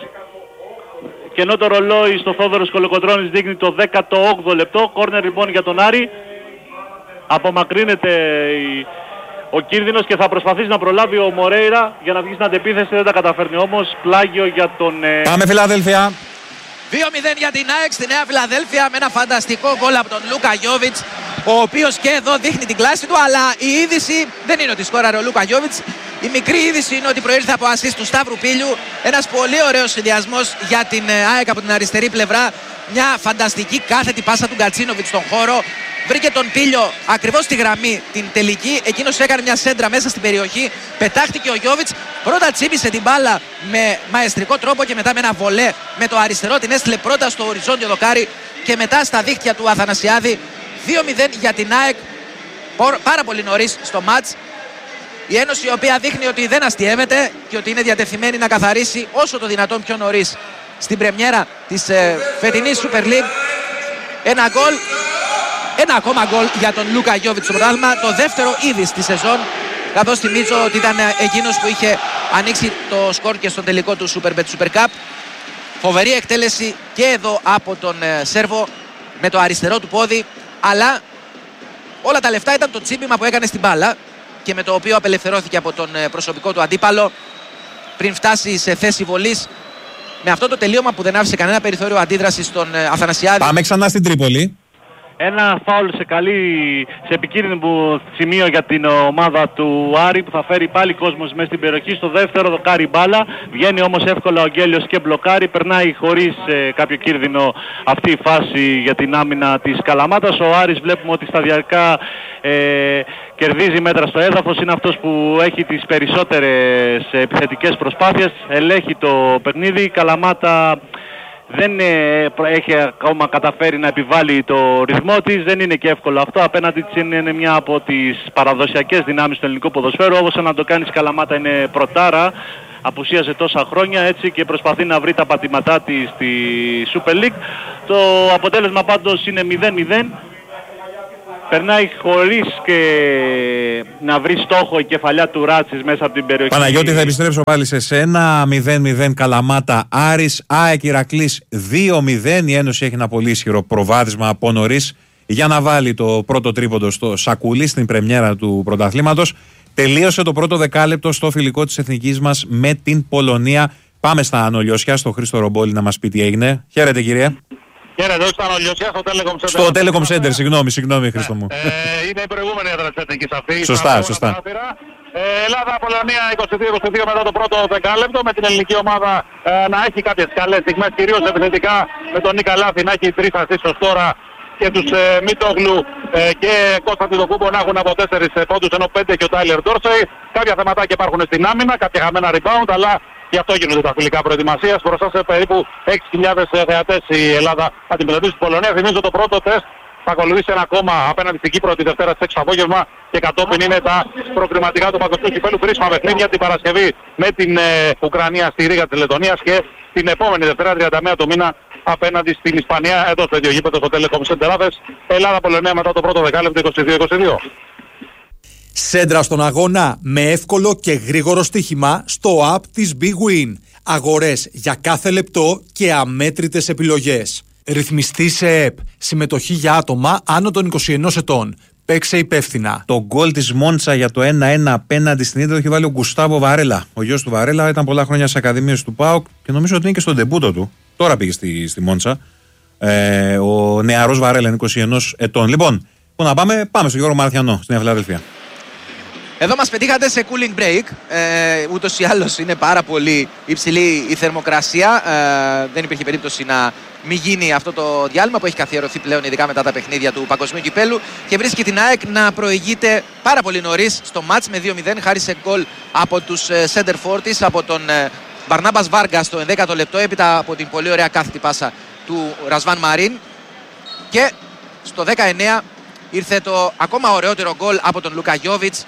Και ενώ το ρολόι στο Θόδωρος Κολοκοτρώνης δείχνει το δέκατο όγδοο λεπτό, κόρνερ λοιπόν για τον Άρη. Απομακρύνεται η... ο κίνδυνος και θα προσπαθήσει να προλάβει ο Μορέιρα για να βγει στην αντεπίθεση, δεν τα καταφέρνει όμως. Πλάγιο για τον... Πάμε Φιλαδέλφια. δύο μηδέν για την ΑΕΚ στη Νέα Φιλαδέλφια με ένα φανταστικό γκολ από τον Λούκα Γιόβιτς, ο οποίος και εδώ δείχνει την κλάση του, αλλά η είδηση δεν είναι ότι σκόραρε ο Λούκα Γιόβιτς. Η μικρή είδηση είναι ότι προήλθε από ασίστ του Σταύρου Πίλιου. Ένας πολύ ωραίος συνδυασμός για την ΑΕΚ από την αριστερή πλευρά. Μια φανταστική κάθετη πάσα του Γκατσίνοβιτς στον χώρο. Βρήκε τον Πίλιο ακριβώς στη γραμμή την τελική. Εκείνος έκανε μια σέντρα μέσα στην περιοχή. Πετάχτηκε ο Γιόβιτς. Πρώτα τσίπησε την μπάλα με μαεστρικό τρόπο και μετά με ένα βολέ με το αριστερό. Την έστειλε πρώτα στο οριζόντιο δοκάρι και μετά στα δίχτυα του Αθανασιάδη. δύο μηδέν για την ΑΕΚ. Πάρα πολύ νωρίς στο μάτς. Η Ένωση, η οποία δείχνει ότι δεν αστιεύεται και ότι είναι διατεθειμένη να καθαρίσει όσο το δυνατόν πιο νωρίς στην πρεμιέρα της ε, φετινής Super League. Ένα γκολ, ένα ακόμα γκολ για τον Λούκα Γιόβιτς στο πρωτάθλημα, το δεύτερο ήδη στη σεζόν, καθώς θυμίζω ότι ήταν εκείνος που είχε ανοίξει το σκορ και στον τελικό του Superbet Super Cup. Φοβερή εκτέλεση και εδώ από τον ε, Σέρβο με το αριστερό του πόδι, αλλά όλα τα λεφτά ήταν το τσίπημα που έκανε στην μπάλα και με το οποίο απελευθερώθηκε από τον προσωπικό του αντίπαλο πριν φτάσει σε θέση βολής, με αυτό το τελείωμα που δεν άφησε κανένα περιθώριο αντίδρασης στον Αθανασιάδη. Πάμε ξανά στην Τρίπολη. Ένα φάουλ σε καλή, σε επικίνδυνο σημείο για την ομάδα του Άρη που θα φέρει πάλι κόσμος μέσα στην περιοχή. Στο δεύτερο δοκάρι μπάλα, βγαίνει όμως εύκολα ο Γκέλιος και μπλοκάρει. Περνάει χωρίς ε, κάποιο κίνδυνο αυτή η φάση για την άμυνα της Καλαμάτας. Ο Άρης βλέπουμε ότι σταδιακά ε, κερδίζει μέτρα στο έδαφος. Είναι αυτός που έχει τις περισσότερες επιθετικές προσπάθειες. Ελέγχει το παιχνίδι. Η Καλαμάτα δεν ε, έχει ακόμα καταφέρει να επιβάλλει το ρυθμό της, δεν είναι και εύκολο αυτό. Απέναντι της είναι, είναι μια από τις παραδοσιακές δυνάμεις του ελληνικού ποδοσφαίρου. Όπως να το κάνει η Καλαμάτα είναι πρωτάρα, απουσίασε τόσα χρόνια έτσι και προσπαθεί να βρει τα πατήματά της στη Super League. Το αποτέλεσμα πάντως είναι μηδέν μηδέν. Περνάει χωρίς και να βρει στόχο η κεφαλιά του Ράτσης μέσα από την περιοχή. Παναγιώτη, θα επιστρέψω πάλι σε σένα. μηδέν μηδέν Καλαμάτα Άρης, ΑΕΚ Ηρακλής δύο μηδέν. Η Ένωση έχει ένα πολύ ισχυρό προβάδισμα από νωρίς για να βάλει το πρώτο τρίποντο στο σακούλι στην πρεμιέρα του πρωταθλήματος. Τελείωσε το πρώτο δεκάλεπτο στο φιλικό της εθνικής μας με την Πολωνία. Πάμε στα Ανολιώσια, στο Χρήστο Ρομπόλη να μας πει τι έγινε. Χαίρετε κύριε. Χαίρετε, όχι στα Ανολιώσια, στο Telecom Center. Στο Telecom Center, συγγνώμη, συγγνώμη Χρήστο μου. Ε, είναι η προηγούμενη έδρα της εθνικής αυτή. Σωστά, σωστά. Ε, Ελλάδα-Πολωνία είκοσι δύο είκοσι δύο μετά το πρώτο δεκάλεπτο, με την ελληνική ομάδα ε, να έχει κάποιες καλές στιγμές, κυρίως επιθετικά, με τον Νίκα Λάθη να έχει τρεις ασίστ ως τώρα και τους ε, Μίτογλου ε, και Κώστα Τιτοκούμπο να έχουν από τέσσερις πόντους, ενώ πέντε και ο Τάιλερ Ντόρσεϊ. Κάποια θεματάκια υπάρχουν στην άμυνα, κάποια χαμένα rebound, αλλά γι' αυτό γίνονται τα φιλικά προετοιμασίας. Μπροστά σε περίπου έξι χιλιάδες θεατές η Ελλάδα θα αντιμετωπίσει την Πολωνία. Θυμίζω το πρώτο τεστ θα ακολουθήσει ένα ακόμα απέναντι στην Κύπρο τη Δευτέρα στις έξι το απόγευμα και κατόπιν είναι τα προκριματικά του Παγκοσμίου Κυπέλλου. Κρίσιμα παιχνίδια την Παρασκευή με την ε, Ουκρανία στη Ρήγα της Λετωνίας και την επόμενη Δευτέρα τριάντα μία του μήνα απέναντι στην Ισπανία εδώ στο ίδιο γήπεδο στο Telecom Center. Ελλάδα-Πολωνία μετά το πρώτο δεκάλεπτο είκοσι δύο είκοσι δύο. Σέντρα στον αγώνα με εύκολο και γρήγορο στοίχημα στο app της Big Win. Αγορές για κάθε λεπτό και αμέτρητες επιλογές. Ρυθμιστή σε ΕΠ. Συμμετοχή για άτομα άνω των είκοσι ενός ετών. Παίξε υπεύθυνα. Το γκολ της Μόντσα για το ένα ένα απέναντι στην Ίντερ το έχει βάλει ο Γκουστάβο Βαρέλα. Ο γιος του Βαρέλα ήταν πολλά χρόνια στις ακαδημίες του ΠΑΟΚ και νομίζω ότι είναι και στον ντεμπούτο του. Τώρα πήγε στη, στη Μόντσα. Ε, ο νεαρός Βαρέλα είναι είκοσι ενός ετών. Λοιπόν, πού να πάμε, πάμε στον Γιώργο Μαραθιανό στην Φιλαδέλφια. Εδώ μας πετύχατε σε cooling break, ε, ούτως ή άλλως είναι πάρα πολύ υψηλή η θερμοκρασία, ε, δεν υπήρχε περίπτωση να μην γίνει αυτό το διάλειμμα που έχει καθιερωθεί πλέον ειδικά μετά τα παιχνίδια του Παγκοσμίου Κυπέλλου και βρίσκει την ΑΕΚ να προηγείται πάρα πολύ νωρίς στο μάτς με δύο μηδέν χάρη σε γκολ από τους center for της, από τον Μπαρνάμπας Βάργκα στο ενδέκατο λεπτό έπειτα από την πολύ ωραία κάθετη πάσα του Ρασβάν Μαρίν και στο δεκαεννέα ήρθε το ακόμα ωραιότερο γκολ από τον Λούκα Γιόβιτς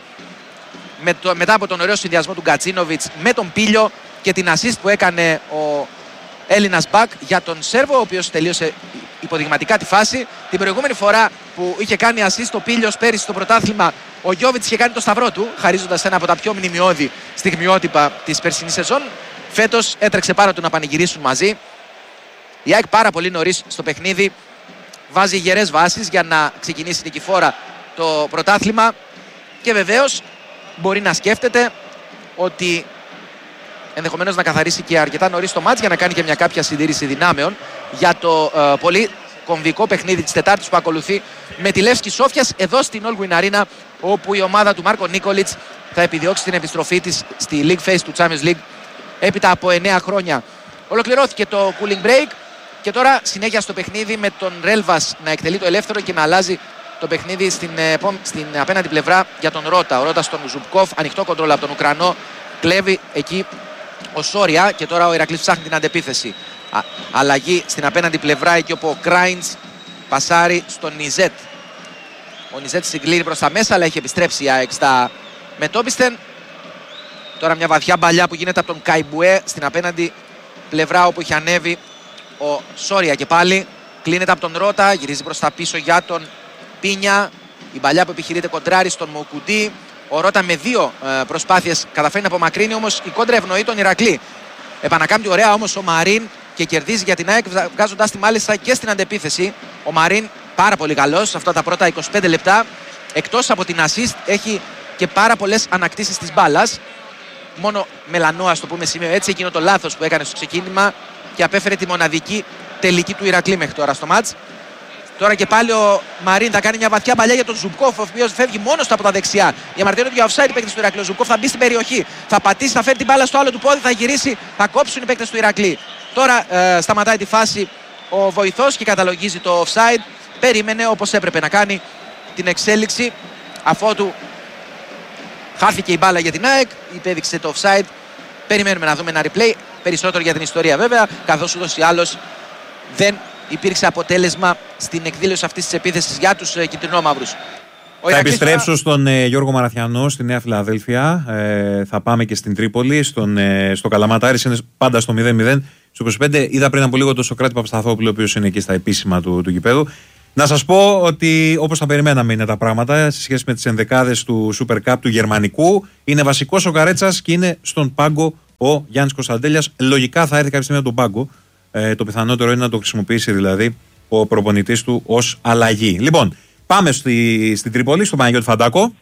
με το, μετά από τον ωραίο συνδυασμό του Γκατσίνοβιτς με τον Πίλιο και την assist που έκανε ο Έλληνας μπακ για τον Σέρβο, ο οποίος τελείωσε υποδειγματικά τη φάση. Την προηγούμενη φορά που είχε κάνει assist ο Πίλιος πέρυσι στο πρωτάθλημα, ο Γιόβιτς είχε κάνει το σταυρό του, χαρίζοντας ένα από τα πιο μνημειώδη στιγμιότυπα της περσινής σεζόν. Φέτος έτρεξε πάρα του να πανηγυρίσουν μαζί. Η ΑΕΚ πάρα πολύ νωρίς στο παιχνίδι βάζει γερές βάσεις για να ξεκινήσει νικηφόρα το πρωτάθλημα και βεβαίως μπορεί να σκέφτεται ότι ενδεχομένως να καθαρίσει και αρκετά νωρίς το μάτς για να κάνει και μια κάποια συντήρηση δυνάμεων για το ε, πολύ κομβικό παιχνίδι της Τετάρτης που ακολουθεί με τη Λεύσκη Σόφιας εδώ στην All Win Arena, όπου η ομάδα του Μάρκο Νίκολιτς θα επιδιώξει την επιστροφή της στη League Phase του Champions League έπειτα από εννέα χρόνια. Ολοκληρώθηκε το cooling break και τώρα συνέχεια στο παιχνίδι με τον Ρέλβας να εκτελεί το ελεύθερο και να αλλάζει το παιχνίδι στην, στην απέναντι πλευρά για τον Ρώτα. Ο Ρώτα στον Ζουμπκόφ, ανοιχτό κοντρόλ από τον Ουκρανό, κλέβει εκεί ο Σόρια και τώρα ο Ηρακλής ψάχνει την αντεπίθεση. Α, αλλαγή στην απέναντι πλευρά εκεί όπου ο Κράινς πασάρει στον Νιζέτ. Ο Νιζέτ συγκλίνει προς τα μέσα αλλά έχει επιστρέψει η ΑΕΚ στα μετόπιστεν. Τώρα μια βαθιά μπαλιά που γίνεται από τον Καϊμπουέ στην απέναντι πλευρά όπου έχει ανέβει ο Σόρια και πάλι. Κλείνεται από τον Ρώτα, γυρίζει προς τα πίσω για τον Πίνια. Η μπαλιά που επιχειρείται κοντράρει στον Μοκουντή. Ο Ρώτα με δύο ε, προσπάθειες καταφέρει να απομακρύνει, όμως η κόντρα ευνοεί τον Ηρακλή. Επανακάμπτει ωραία όμως ο Μαρίν και κερδίζει για την ΑΕΚ, βγάζοντας τη μάλιστα και στην αντεπίθεση. Ο Μαρίν πάρα πολύ καλός σε αυτά τα πρώτα είκοσι πέντε λεπτά. Εκτός από την assist έχει και πάρα πολλές ανακτήσεις της μπάλας. Μόνο μελανό, ας το πούμε σημείο έτσι, εκείνο το λάθος που έκανε στο ξεκίνημα και απέφερε τη μοναδική τελική του Ηρακλή μέχρι τώρα στο μάτς. Τώρα και πάλι ο Μαρίν θα κάνει μια βαθιά παλιά για τον Ζουμπκόφ, ο οποίος φεύγει μόνος του από τα δεξιά. Διαμαρτύρονται για offside οι παίκτες του Ηρακλή. Ο Ζουμπκόφ θα μπει στην περιοχή, θα πατήσει, θα φέρει την μπάλα στο άλλο του πόδι, θα γυρίσει, θα κόψουν οι παίκτες του Ηρακλή. Τώρα ε, σταματάει τη φάση ο βοηθός και καταλογίζει το offside. Περίμενε όπως έπρεπε να κάνει την εξέλιξη, αφότου χάθηκε η μπάλα για την ΑΕΚ, υπέδειξε το offside. Περιμένουμε να δούμε ένα replay, περισσότερο για την ιστορία βέβαια, καθώς ούτως ή άλλως δεν υπήρξε αποτέλεσμα στην εκδήλωση αυτής της επίθεσης για τους ε, κυτρινόμαυρους. Θα επιστρέψω θα... στον ε, Γιώργο Μαραθιανό στη Νέα Φιλαδέλφια. Ε, θα πάμε και στην Τρίπολη, στον, ε, στο Καλαμάτα. Είναι πάντα στο μηδέν μηδέν. Στο είκοσι πέντε είδα πριν από λίγο τον Σοκράτη Παπασταθόπουλο, ο οποίος είναι εκεί στα επίσημα του, του γηπέδου. Να σας πω ότι όπως τα περιμέναμε είναι τα πράγματα σε σχέση με τις ενδεκάδες του Super Cup του Γερμανικού. Είναι βασικός ο Καρέτσας και είναι στον πάγκο ο Γιάννης Κωνσταντέλιας. Λογικά θα έρθει κάποια στιγμή από τον πάγκο. Ε, το πιθανότερο είναι να το χρησιμοποιήσει δηλαδή ο προπονητής του ως αλλαγή. Λοιπόν, πάμε στη, στην Τρίπολη, στον Παναγιώτη Φαντάκο.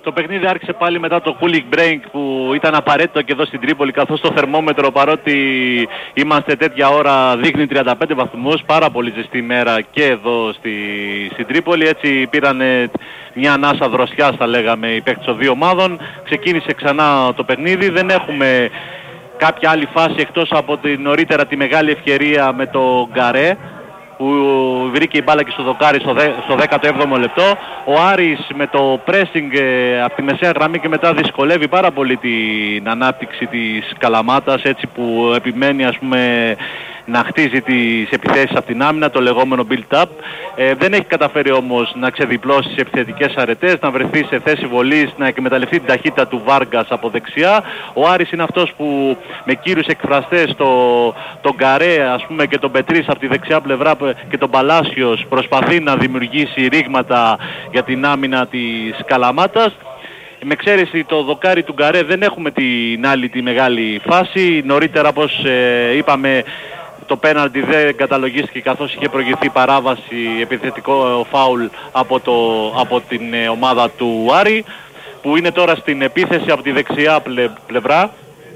Το παιχνίδι άρχισε πάλι μετά το cooling break που ήταν απαραίτητο και εδώ στην Τρίπολη, καθώς το θερμόμετρο, παρότι είμαστε τέτοια ώρα, δείχνει τριάντα πέντε βαθμούς, πάρα πολύ ζεστή ημέρα και εδώ στη, στην Τρίπολη. Έτσι πήραν μια ανάσα δροσιάς, θα λέγαμε, οι παίκτες των δύο ομάδων. Ξεκίνησε ξανά το παιχνίδι, δεν έχουμε κάποια άλλη φάση εκτός από την νωρίτερα τη μεγάλη ευκαιρία με το Γκαρέ, που βρήκε η μπάλα και στο δοκάρι στο, δε, στο δέκατο έβδομο λεπτό. Ο Άρης με το pressing ε, από τη μεσαία γραμμή και μετά δυσκολεύει πάρα πολύ την ανάπτυξη της Καλαμάτας, έτσι που επιμένει, ας πούμε, να χτίζει τις επιθέσεις από την άμυνα, το λεγόμενο build-up. Ε, δεν έχει καταφέρει όμως να ξεδιπλώσει τις επιθετικές αρετές, να βρεθεί σε θέση βολής, να εκμεταλλευτεί την ταχύτητα του Βάργκας από δεξιά. Ο Άρης είναι αυτός που με κύριους εκφραστές, το, τον Γκαρέ, ας πούμε, και τον Πετρίς από τη δεξιά πλευρά και τον Παλάσιος, προσπαθεί να δημιουργήσει ρήγματα για την άμυνα της Καλαμάτας. Με εξαίρεση το δοκάρι του Γκαρέ δεν έχουμε την άλλη τη μεγάλη φάση. Νωρίτερα, όπως ε, είπαμε, το πέναλτι δεν καταλογίστηκε καθώς είχε προηγηθεί παράβαση, επιθετικό φάουλ από, το, από την ε, ομάδα του Άρη, που είναι τώρα στην επίθεση από τη δεξιά πλε, πλευρά.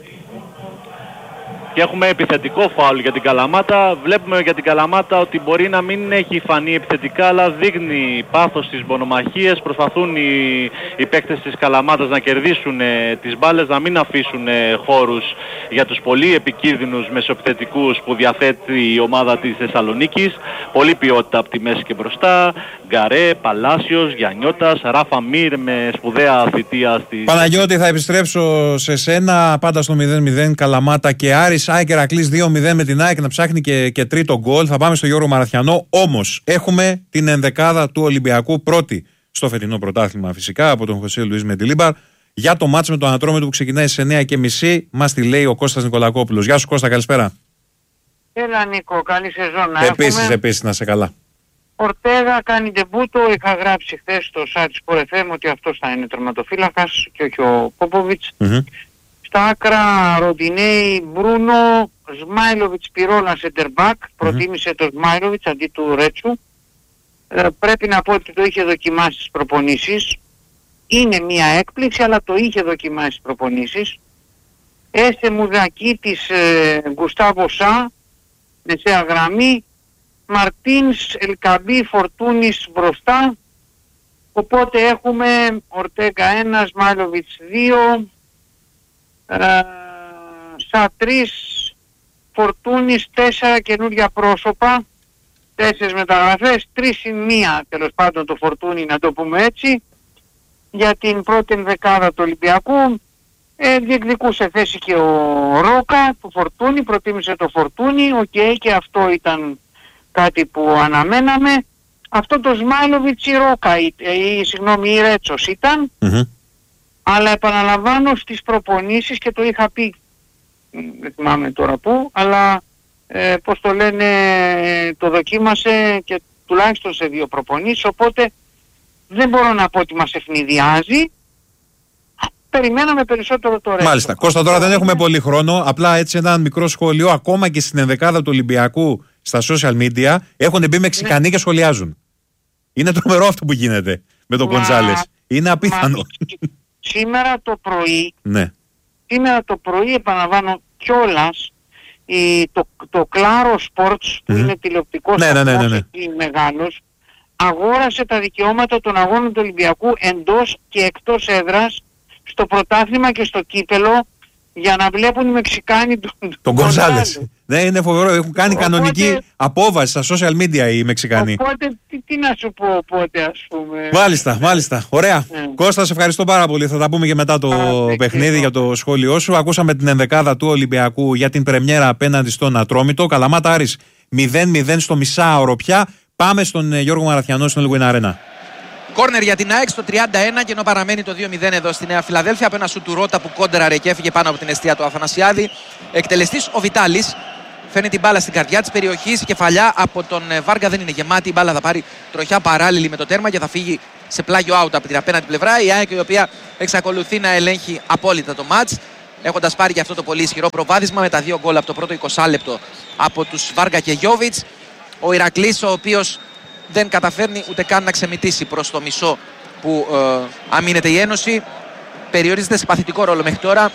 Και έχουμε επιθετικό φάουλ για την Καλαμάτα. Βλέπουμε για την Καλαμάτα ότι μπορεί να μην έχει φανεί επιθετικά, αλλά δείχνει πάθος στις μονομαχίες. Προσπαθούν οι, οι παίκτες της Καλαμάτας να κερδίσουν ε, τις μπάλες, να μην αφήσουν ε, χώρους για τους πολύ επικίνδυνους μεσοεπιθετικούς που διαθέτει η ομάδα της Θεσσαλονίκης. Πολύ ποιότητα από τη μέση και μπροστά. Γκαρέ, Παλάσιος, Γιαννιώτας, Ράφα Μύρ με σπουδαία θητεία στη... Παναγιώτη, θα επιστρέψω σε σένα, πάντα στο μηδέν μηδέν Καλαμάτα και Άρης. ΑΕΚ Ηρακλής δύο μηδέν με την ΑΕΚ να ψάχνει και, και τρίτο γκολ. Θα πάμε στο Γιώργο Μαραθιανό. Όμως έχουμε την ενδεκάδα του Ολυμπιακού πρώτη στο φετινό πρωτάθλημα, φυσικά, από τον Χωσέ Λουίς Μεντιλίμπαρ. Για το μάτς με τον Ανατρόμητο που ξεκινάει στις εννιά και μισή, μας τη λέει ο Κώστας Νικολακόπουλος. Γεια σου Κώστα, καλησπέρα. Έλα Νίκο, καλή σεζόν να Επίσης, έχουμε. επίσης, να σε καλά. Ορτέγα κάνει ντεμπούτο, είχα γράψει χθες στο site Sport εφ εμ ότι αυτός θα είναι τερματοφύλακας και όχι ο Πόποβιτς. Mm-hmm. Στα άκρα Ροντινέη, Μπρούνο, Σμάιλοβιτς, Πυρόλα, Σεντερμπακ. Mm-hmm. Προτίμησε το Σμάιλοβιτς αντί του Ρέτσου. Ε, πρέπει να πω ότι το είχε δοκιμάσει στις προπονήσεις. Είναι μια έκπληξη, αλλά το είχε δοκιμάσει στις προπονήσεις. Έστε Μουδακίτης, ε, Γκουστάβο Σα, μεσαία γραμμή. Μαρτίνς, Ελκαμπή, Φορτούνης μπροστά. Οπότε έχουμε Ορτέγα ένα, Σμάιλοβιτς δύο, ε, Σα τρία, Φορτούνης τέσσερα, καινούργια πρόσωπα, τέσσερις μεταγραφές, τρεις συν μία τέλος πάντων το Φορτούνη, να το πούμε έτσι, για την πρώτη ενδεκάδα του Ολυμπιακού. Ε, διεκδικούσε θέση και ο Ρόκα του Φορτούνη, προτίμησε το Φορτούνη, οκ, okay, και αυτό ήταν κάτι που αναμέναμε. Αυτό το Σμάιλοβιτς η Ρόκα, ή, ή συγγνώμη η Ρέτσος ήταν, Mm-hmm. αλλά επαναλαμβάνω στις προπονήσεις και το είχα πει, δεν θυμάμαι τώρα πού, αλλά ε, πώς το λένε, το δοκίμασε και τουλάχιστον σε δύο προπονήσεις, οπότε δεν μπορώ να πω ότι μας ευνηδιάζει. Περιμέναμε περισσότερο το Ρέτσο. Μάλιστα. Κώστα, τώρα δεν έχουμε πολύ χρόνο. Απλά έτσι ένα μικρό σχόλιο. Ακόμα και στην ενδεκάδα του Ολυμπιακού στα social media έχουν μπει Μεξικανοί ναι. και σχολιάζουν. Είναι τρομερό αυτό που γίνεται με τον Γκοντζάλες. Είναι απίθανο. Μα, σήμερα το πρωί, ναι. σήμερα το πρωί επαναλαμβάνω κιόλας, η, το, το Claro Sports mm. που είναι τηλεοπτικός ναι, ναι, ναι, ναι, ναι. μεγάλος, αγόρασε τα δικαιώματα των αγώνων του Ολυμπιακού εντός και εκτός έδρας στο πρωτάθλημα και στο κύπελο για να βλέπουν οι Μεξικάνοι τον, τον Γκονζάλες. Ναι, είναι φοβερό. Έχουν κάνει οπότε, κανονική απόβαση στα social media οι Μεξικανοί. Οπότε τι, τι να σου πω οπότε, ας πούμε. Μάλιστα, μάλιστα. Ωραία. Yeah. Κώστα, σε ευχαριστώ πάρα πολύ. Θα τα πούμε και μετά το ah, παιχνίδι yeah. για το σχόλιο σου. Ακούσαμε την ενδεκάδα του Ολυμπιακού για την πρεμιέρα απέναντι στον Ατρόμητο. Καλαμάτα Άρης μηδέν μηδέν στο μισάωρο πια. Πάμε στον Γιώργο Μαραθιανό στην Ελγουίνα Αρένα. Κόρνερ για την ΑΕΚ στο τριάντα ένα και ενώ παραμένει το δύο μηδέν εδώ στη Νέα Φιλαδέλφια από ένα σου του Ρώτα που κόντραρε και έφυγε πάνω από την εστία του Αθανασιάδη. Εκτελεστής ο Βιτάλης φέρνει την μπάλα στην καρδιά της περιοχής. Κεφαλιά από τον Βάργα δεν είναι γεμάτη. Η μπάλα θα πάρει τροχιά παράλληλη με το τέρμα και θα φύγει σε πλάγιο out από την απέναντι πλευρά. Η ΑΕΚ η οποία εξακολουθεί να ελέγχει απόλυτα το μάτς, έχοντας πάρει και αυτό το πολύ ισχυρό προβάδισμα με τα δύο γκολ από το πρώτο είκοσι λεπτό από τους Βάργα και Γιόβιτς. Ο Ηρακλής ο οποίος δεν καταφέρνει ούτε καν να ξεμητήσει προς το μισό που ε, αμήνεται η Ένωση. Περιορίζεται σε παθητικό ρόλο μέχρι τώρα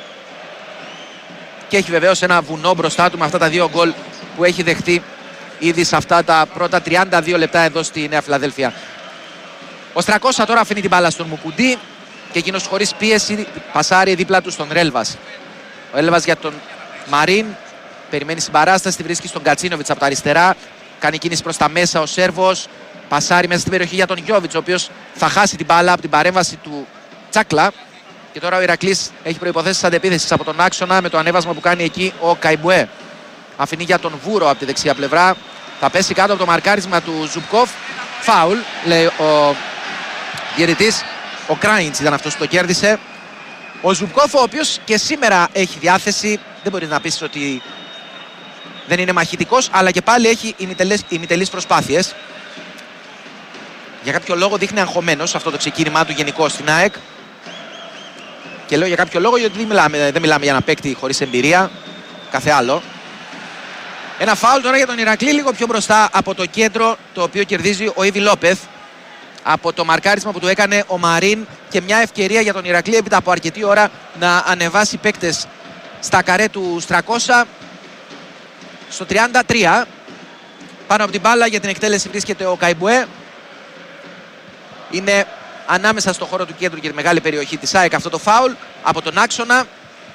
και έχει βεβαίως ένα βουνό μπροστά του με αυτά τα δύο γκολ που έχει δεχτεί ήδη σε αυτά τα πρώτα τριάντα δύο λεπτά εδώ στη Νέα Φιλαδέλφια. Ο Στρακόσα τώρα αφήνει την μπάλα στον Μουκουντή και εκείνος χωρίς πίεση πασάρει δίπλα του στον Ρέλβας. Ο Ρέλβας για τον Μαρίν περιμένει συμπαράσταση, τη βρίσκει στον Κατσίνοβιτς από τα αριστερά. Κάνει κίνηση προς τα μέσα ο Σέρβος. Πασάρει μέσα στην περιοχή για τον Γιόβιτς, ο οποίος θα χάσει την μπάλα από την παρέμβαση του Τσάκλα. Και τώρα ο Ηρακλής έχει προϋποθέσεις αντεπίθεσης από τον άξονα με το ανέβασμα που κάνει εκεί ο Καϊμπουέ. Αφήνει για τον Βούρο από τη δεξιά πλευρά. Θα πέσει κάτω από το μαρκάρισμα του Ζουμπκόφ. Φάουλ, λέει ο διαιτητής. Ο Κράιντς ήταν αυτός που το κέρδισε. Ο Ζουμπκόφ, ο οποίος και σήμερα έχει διάθεση. Δεν μπορεί να πεις ότι δεν είναι μαχητικός, αλλά και πάλι έχει ημιτελείς προσπάθειες. Για κάποιο λόγο δείχνει αγχωμένος αυτό το ξεκίνημά του γενικώς στην ΑΕΚ. Και λέω για κάποιο λόγο γιατί δεν μιλάμε, δεν μιλάμε για ένα παίκτη χωρίς εμπειρία. Κάθε άλλο. Ένα φάουλ τώρα για τον Ηρακλή λίγο πιο μπροστά από το κέντρο, το οποίο κερδίζει ο Ήβι Λόπεθ από το μαρκάρισμα που του έκανε ο Μαρίν, και μια ευκαιρία για τον Ηρακλή έπειτα από αρκετή ώρα να ανεβάσει παίκτες στα καρέ του Στρακόσα. Στο τριάντα τρία πάνω από την μπάλα για την εκτέλεση βρίσκεται ο Καϊμπουέ. Είναι ανάμεσα στο χώρο του κέντρου και τη μεγάλη περιοχή της ΑΕΚ αυτό το φάουλ από τον άξονα.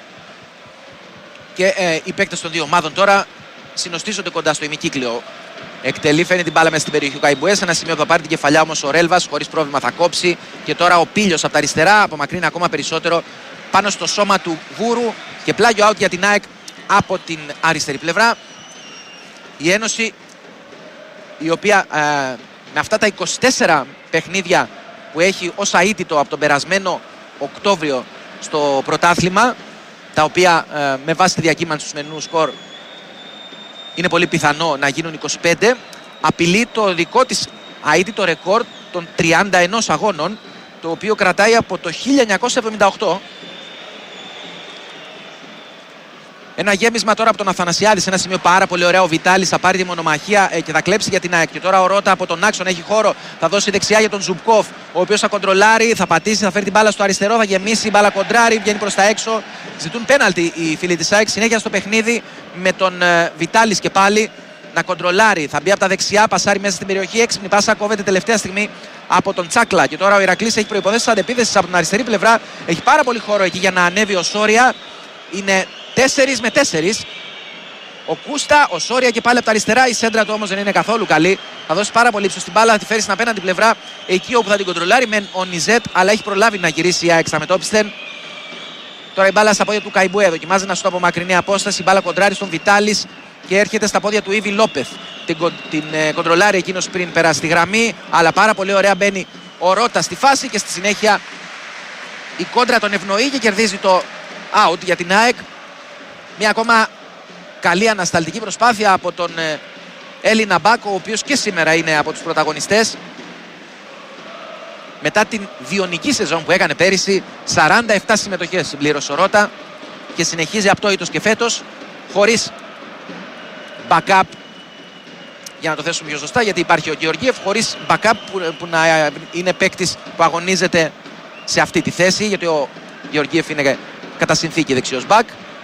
Και ε, οι παίκτες των δύο ομάδων τώρα συνοστίζονται κοντά στο ημικύκλιο. Εκτελεί, φαίνει την μπάλα μέσα στην περιοχή του Καϊμπουέ. Σε ένα σημείο θα πάρει την κεφαλιά όμως ο Ρέλβας, χωρίς πρόβλημα θα κόψει. Και τώρα ο Πίλιος από τα αριστερά απομακρύνει ακόμα περισσότερο πάνω στο σώμα του Βούρου. Και πλάγιο out για την ΑΕΚ από την αριστερή πλευρά. Η Ένωση, η οποία ε, με αυτά τα είκοσι τέσσερα παιχνίδια που έχει ως αίτητο από τον περασμένο Οκτώβριο στο πρωτάθλημα, τα οποία ε, με βάση τη διακύμανση του σημερινού σκορ είναι πολύ πιθανό να γίνουν είκοσι πέντε, απειλεί το δικό της αίτητο ρεκόρ των τριάντα ένα αγώνων, το οποίο κρατάει από το χίλια εννιακόσια εβδομήντα οκτώ. Ένα γέμισμα τώρα από τον Αθανασιάδη σε ένα σημείο πάρα πολύ ωραίο. Ο Βιτάλης θα πάρει τη μονομαχία ε, και θα κλέψει για την ΑΕΚ. Και τώρα ο Ρώτα από τον άξονα έχει χώρο. Θα δώσει δεξιά για τον Ζουμπκόφ, ο οποίος θα κοντρολάρει, θα πατήσει, θα φέρει την μπάλα στο αριστερό, θα γεμίσει, η μπάλα κοντράρει, βγαίνει προς τα έξω. Ζητούν πέναλτι οι φίλοι της ΑΕΚ. Συνέχεια στο παιχνίδι με τον ε, Βιτάλης και πάλι να κοντρολάρει. Θα μπει από τα δεξιά, πασάρει μέσα στην περιοχή. Έξυπνη πάσα κόβεται τελευταία στιγμή από τον Τσάκλα. Και τώρα ο Ηρακλής έχει προϋποθέσεις αντεπίθεσης από την αριστερή πλευρά. Έχει πάρα πολύ χώρο εκεί για να ανέβει ο Σόρια. Είναι τέσσερα με τέσσερα. Ο Κούστα, ο Σόρια και πάλι από τα αριστερά. Η σέντρα του όμως δεν είναι καθόλου καλή. Θα δώσει πάρα πολύ ύψος στην μπάλα, θα τη φέρει στην απέναντι πλευρά, εκεί όπου θα την κοντρολάρει με ο Νιζέτ, αλλά έχει προλάβει να γυρίσει η ΑΕΚ στα μετώπισθεν. Τώρα η μπάλα στα πόδια του Καϊμπουέ. Δοκιμάζει να σου το από μακρινή απόσταση. Η μπάλα κοντράρει στον Βιτάλης και έρχεται στα πόδια του Ήβι Λόπεθ. Την, την ε, κοντρολάρει εκείνος πριν περάσει τη γραμμή, αλλά πάρα πολύ ωραία μπαίνει ο Ρώτα στη φάση και στη συνέχεια η κόντρα τον ευνοεί και κερδίζει το out για την ΑΕΚ. Μια ακόμα καλή ανασταλτική προσπάθεια από τον Έλληνα Μπακ, ο οποίος και σήμερα είναι από τους πρωταγωνιστές. Μετά την διονική σεζόν που έκανε πέρυσι, σαράντα επτά συμμετοχές συμπλήρωσε ο Ρώτα και συνεχίζει απτόητος και φέτος, χωρίς backup, για να το θέσουμε πιο σωστά, γιατί υπάρχει ο Γεωργίεφ, χωρίς backup που, που να είναι παίκτης που αγωνίζεται σε αυτή τη θέση, γιατί ο Γεωργίεφ είναι κατά συνθήκη δεξιός μπακ.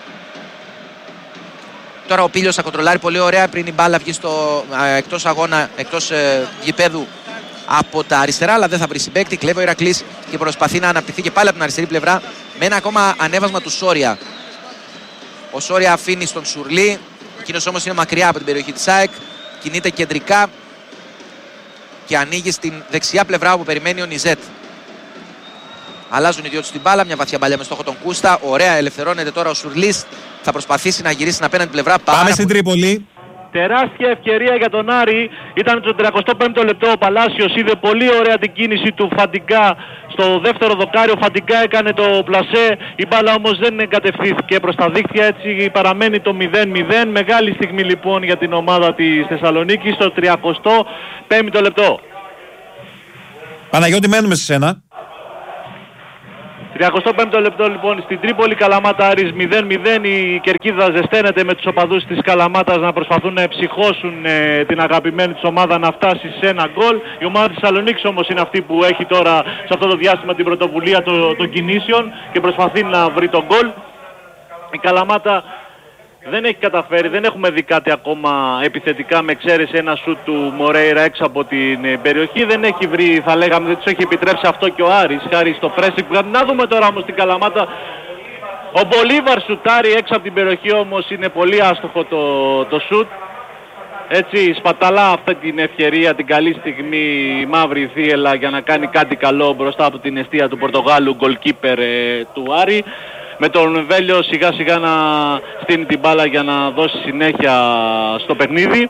Τώρα ο Πίλιος θα κοντρολάρει πολύ ωραία πριν η μπάλα βγει στο, ε, εκτός αγώνα, εκτός ε, γηπέδου από τα αριστερά, αλλά δεν θα βρει συμπαίκτη. Κλέβει ο Ηρακλής και προσπαθεί να αναπτυχθεί και πάλι από την αριστερή πλευρά με ένα ακόμα ανέβασμα του Σόρια. Ο Σόρια αφήνει στον Σουρλί, εκείνος όμως είναι μακριά από την περιοχή της ΑΕΚ, κινείται κεντρικά και ανοίγει στην δεξιά πλευρά όπου περιμένει ο Νιζέτ. Αλλάζουν οι δυο τους την μπάλα, μια βαθιά μπαλιά με στόχο τον Κούστα. Ωραία, ελευθερώνεται τώρα ο Σουρλής. Θα προσπαθήσει να γυρίσει στην απέναντι πλευρά. Πάμε στην Τρίπολη. Τεράστια ευκαιρία για τον Άρη. Ήταν το τριακοστό πέμπτο λεπτό. Ο Παλάσιος είδε πολύ ωραία την κίνηση του Φαντιγκά στο δεύτερο δοκάρι. Ο Φαντιγκά έκανε το πλασέ. Η μπάλα όμως δεν εγκατευθύνθηκε προς τα δίχτυα. Έτσι παραμένει το μηδέν μηδέν. Μεγάλη στιγμή λοιπόν για την ομάδα της Θεσσαλονίκης στο τριακοστό πέμπτο λεπτό. Παναγιώτη, μένουμε σε σένα. τριακοστό πέμπτο λεπτό λοιπόν στην Τρίπολη, Καλαμάτα Άρης μηδέν μηδέν. Η κερκίδα ζεσταίνεται με τους οπαδούς της Καλαμάτας να προσπαθούν να εψυχώσουν ε, την αγαπημένη της ομάδα να φτάσει σε ένα γκολ. Η ομάδα της Θεσσαλονίκης όμως είναι αυτή που έχει τώρα σε αυτό το διάστημα την πρωτοβουλία των, των κινήσεων και προσπαθεί να βρει τον γκολ. Η Καλαμάτα δεν έχει καταφέρει, δεν έχουμε δει κάτι ακόμα επιθετικά με εξαίρεση ένα σουτ του Μορέιρα έξω από την περιοχή. Δεν έχει βρει, θα λέγαμε, δεν τους έχει επιτρέψει αυτό και ο Άρης, χάρη στο pressing. Να δούμε τώρα όμως την Καλαμάτα. Ο Μπολίβαρ σουτάρει έξω από την περιοχή, όμως είναι πολύ άστοχο το, το σουτ. Έτσι σπαταλά αυτή την ευκαιρία, την καλή στιγμή η μαύρη θύελα για να κάνει κάτι καλό μπροστά από την εστία του Πορτογάλου goalkeeper ε, του Άρη. Με τον Βέλιο σιγά σιγά να στείνει την μπάλα για να δώσει συνέχεια στο παιχνίδι.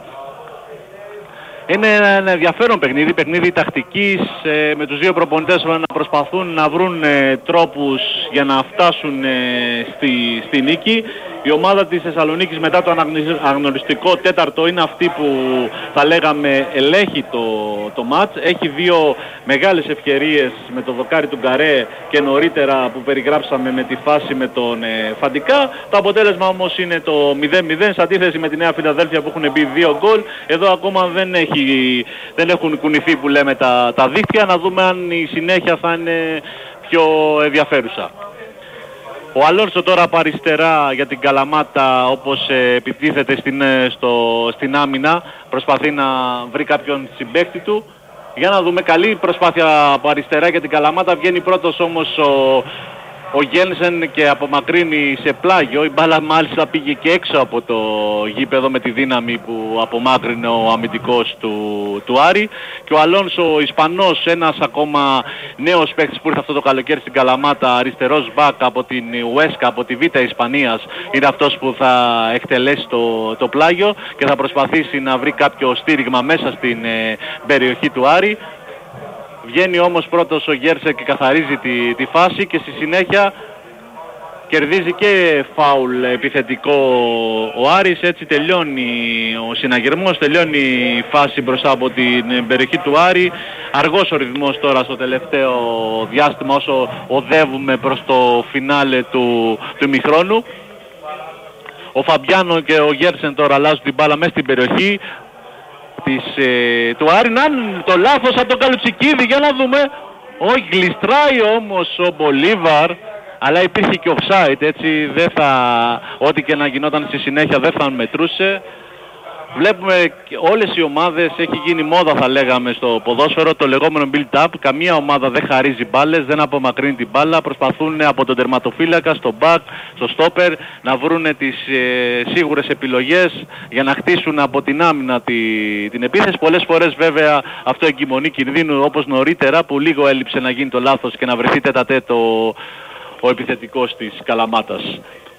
Είναι ένα ενδιαφέρον παιχνίδι, παιχνίδι τακτικής, ε, με τους δύο προπονητές να προσπαθούν να βρουν ε, τρόπους για να φτάσουν ε, στη, στη νίκη. Η ομάδα της Θεσσαλονίκης μετά το αναγνωριστικό τέταρτο είναι αυτή που θα λέγαμε ελέγχει το, το μάτς. Έχει δύο μεγάλες ευκαιρίες με το δοκάρι του Γκαρέ και νωρίτερα που περιγράψαμε με τη φάση με τον ε, Φαντικά. Το αποτέλεσμα όμως είναι το μηδέν μηδέν σε αντίθεση με τη Νέα Φιλαδέλφια που έχουν μπει δύο γκολ. Εδώ ακόμα δεν, έχει, δεν έχουν κουνηθεί που λέμε τα, τα δίχτυα. Να δούμε αν η συνέχεια θα είναι πιο ενδιαφέρουσα. Ο Αλόνσο τώρα από αριστερά για την Καλαμάτα, όπως ε, επιτίθεται στην, ε, στο, στην άμυνα, προσπαθεί να βρει κάποιον συμπαίκτη του. Για να δούμε, καλή προσπάθεια από αριστερά για την Καλαμάτα. Βγαίνει πρώτος όμως ο, ο Γένσεν και απομακρύνει σε πλάγιο. Η μπάλα μάλιστα πήγε και έξω από το γήπεδο με τη δύναμη που απομάκρυνε ο αμυντικός του, του Άρη. Και ο Αλόνσο, ο Ισπανός, ένας ακόμα νέος παίκτης που ήρθε αυτό το καλοκαίρι στην Καλαμάτα, αριστερός μπακ από την Ουέσκα, από τη Β' Ισπανίας, είναι αυτός που θα εκτελέσει το, το πλάγιο και θα προσπαθήσει να βρει κάποιο στήριγμα μέσα στην ε, περιοχή του Άρη. Βγαίνει όμως πρώτος ο Γέρσε και καθαρίζει τη, τη φάση και στη συνέχεια κερδίζει και φάουλ επιθετικό ο Άρης. Έτσι τελειώνει ο συναγερμός, τελειώνει η φάση μπροστά από την περιοχή του Άρη. Αργός ο ρυθμός τώρα στο τελευταίο διάστημα όσο οδεύουμε προς το φινάλε του, του ημιχρόνου. Ο Φαμπιάνο και ο Γέρσεν τώρα αλλάζουν την μπάλα μέσα στην περιοχή της, ε, του Άρη. Να το λάθος από τον Καλουτσικίδη, για να δούμε. Όχι, γλιστράει όμως ο Μπολίβαρ, αλλά υπήρχε και offside, έτσι δεν θα, ό,τι και να γινόταν στη συνέχεια δεν θα μετρούσε. Βλέπουμε όλες οι ομάδες, έχει γίνει μόδα θα λέγαμε στο ποδόσφαιρο, το λεγόμενο build-up. Καμία ομάδα δεν χαρίζει μπάλες, δεν απομακρύνει την μπάλα. Προσπαθούν από τον τερματοφύλακα, στο back, στο stopper να βρούνε τις ε, σίγουρες επιλογές για να χτίσουν από την άμυνα τη, την επίθεση. Πολλές φορές βέβαια αυτό εγκυμονεί κινδύνου, όπως νωρίτερα που λίγο έλειψε να γίνει το λάθος και να βρεθεί τέτα-τέτο ο, ο επιθετικός της Καλαμάτας.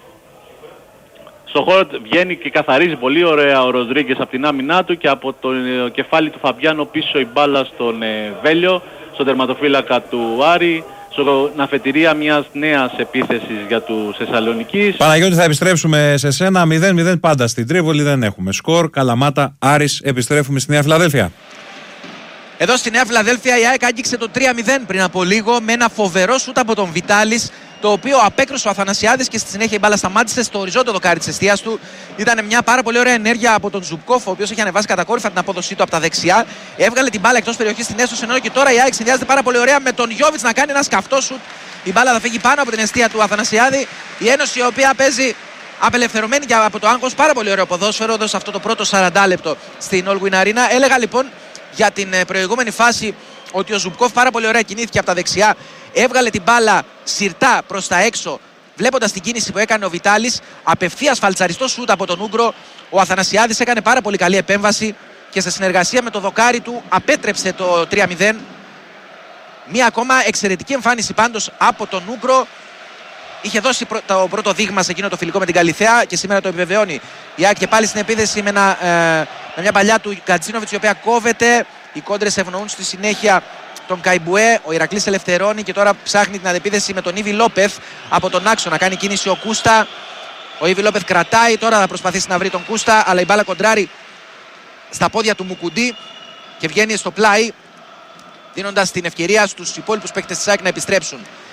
Στο χώρο βγαίνει και καθαρίζει πολύ ωραία ο Ροντρίγκες από την άμυνά του και από το κεφάλι του Φαμπιάνο πίσω η μπάλα στον ε, Βέλιο, στον τερματοφύλακα του Άρη, στην αφετηρία μιας νέας επίθεσης για τους Θεσσαλονικείς. Παναγιώτη, θα επιστρέψουμε σε σένα. μηδέν μηδέν πάντα στην Τρίπολη, δεν έχουμε σκορ. Καλαμάτα, Άρης, επιστρέφουμε στη Νέα Φιλαδέλφια. Εδώ στη Νέα Φιλαδέλφια η ΑΕΚ άγγιξε το τρία μηδέν πριν από λίγο με ένα φοβερό σούτ από τον Βιτάλης, το οποίο απέκρουσε ο Αθανασιάδης και στη συνέχεια η μπάλα σταμάτησε στο οριζόντιο δοκάρι της εστίας του. Ήταν μια πάρα πολύ ωραία ενέργεια από τον Ζουμπκόφ, ο οποίος έχει ανεβάσει κατακόρυφα την απόδοσή του από τα δεξιά. Έβγαλε την μπάλα εκτός περιοχής στην έσω, ενώ και τώρα η ΑΕΚ συνδυάζεται πάρα πολύ ωραία με τον Γιώβιτς να κάνει ένα σκαφτό σούτ. Η μπάλα θα φύγει πάνω από την εστία του Αθανασιάδη. Η Ένωση, η οποία παίζει απελευθερωμένη και από το άγχος, πάρα πολύ ωραίο ποδόσφαιρο εδώ σε αυτό το πρώτο σαράντα λεπτό στην All Win Arena. Έλεγα λοιπόν για την προηγούμενη φάση ότι ο Ζουμπκόφ πάρα πολύ ωραία κινήθηκε από τα δεξιά, έβγαλε την μπάλα σιρτά προς τα έξω, βλέποντας την κίνηση που έκανε ο Βιτάλης, απευθείας φαλτσαριστό σούτ από τον Ούγκρο. Ο Αθανασιάδης έκανε πάρα πολύ καλή επέμβαση και σε συνεργασία με το δοκάρι του απέτρεψε το τρία μηδέν. Μία ακόμα εξαιρετική εμφάνιση πάντως από τον Ούγκρο. Είχε δώσει το πρώτο δείγμα σε εκείνο το φιλικό με την Καλιθέα και σήμερα το επιβεβαιώνει. Η ΑΕΚ και πάλι στην επίθεση με, ένα, ε, με μια παλιά του Κατζίνοβιτς, η οποία κόβεται. Οι κόντρες ευνοούν στη συνέχεια τον Καϊμπουέ. Ο Ηρακλής ελευθερώνει και τώρα ψάχνει την αντεπίθεση με τον Ήβι Λόπεθ από τον άξο. Να κάνει κίνηση ο Κούστα. Ο Ήβι Λόπεθ κρατάει, τώρα θα προσπαθήσει να βρει τον Κούστα, αλλά η μπάλα κοντράρει στα πόδια του Μουκουντή και βγαίνει στο πλάι, δίνοντας την ευκαιρία στους υπόλοιπους παίκτες της ΑΕΚ να επιστρέψουν.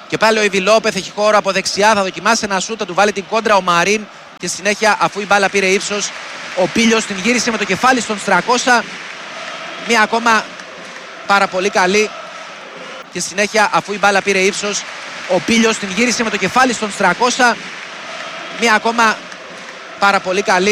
Και πάλι ο Ιβιλόπεθ έχει χώρο από δεξιά, θα δοκιμάσει ένα σούτ, θα του βάλει την κόντρα ο Μαρίν και συνέχεια αφού η μπάλα πήρε ύψος ο Πίλιος την γύρισε με το κεφάλι στον Στρακώσα. Μία ακόμα πάρα πολύ καλή και συνέχεια αφού η μπάλα πήρε ύψος ο Πίλιος την γύρισε με το κεφάλι στον Στρακώσα. Μία ακόμα πάρα πολύ καλή.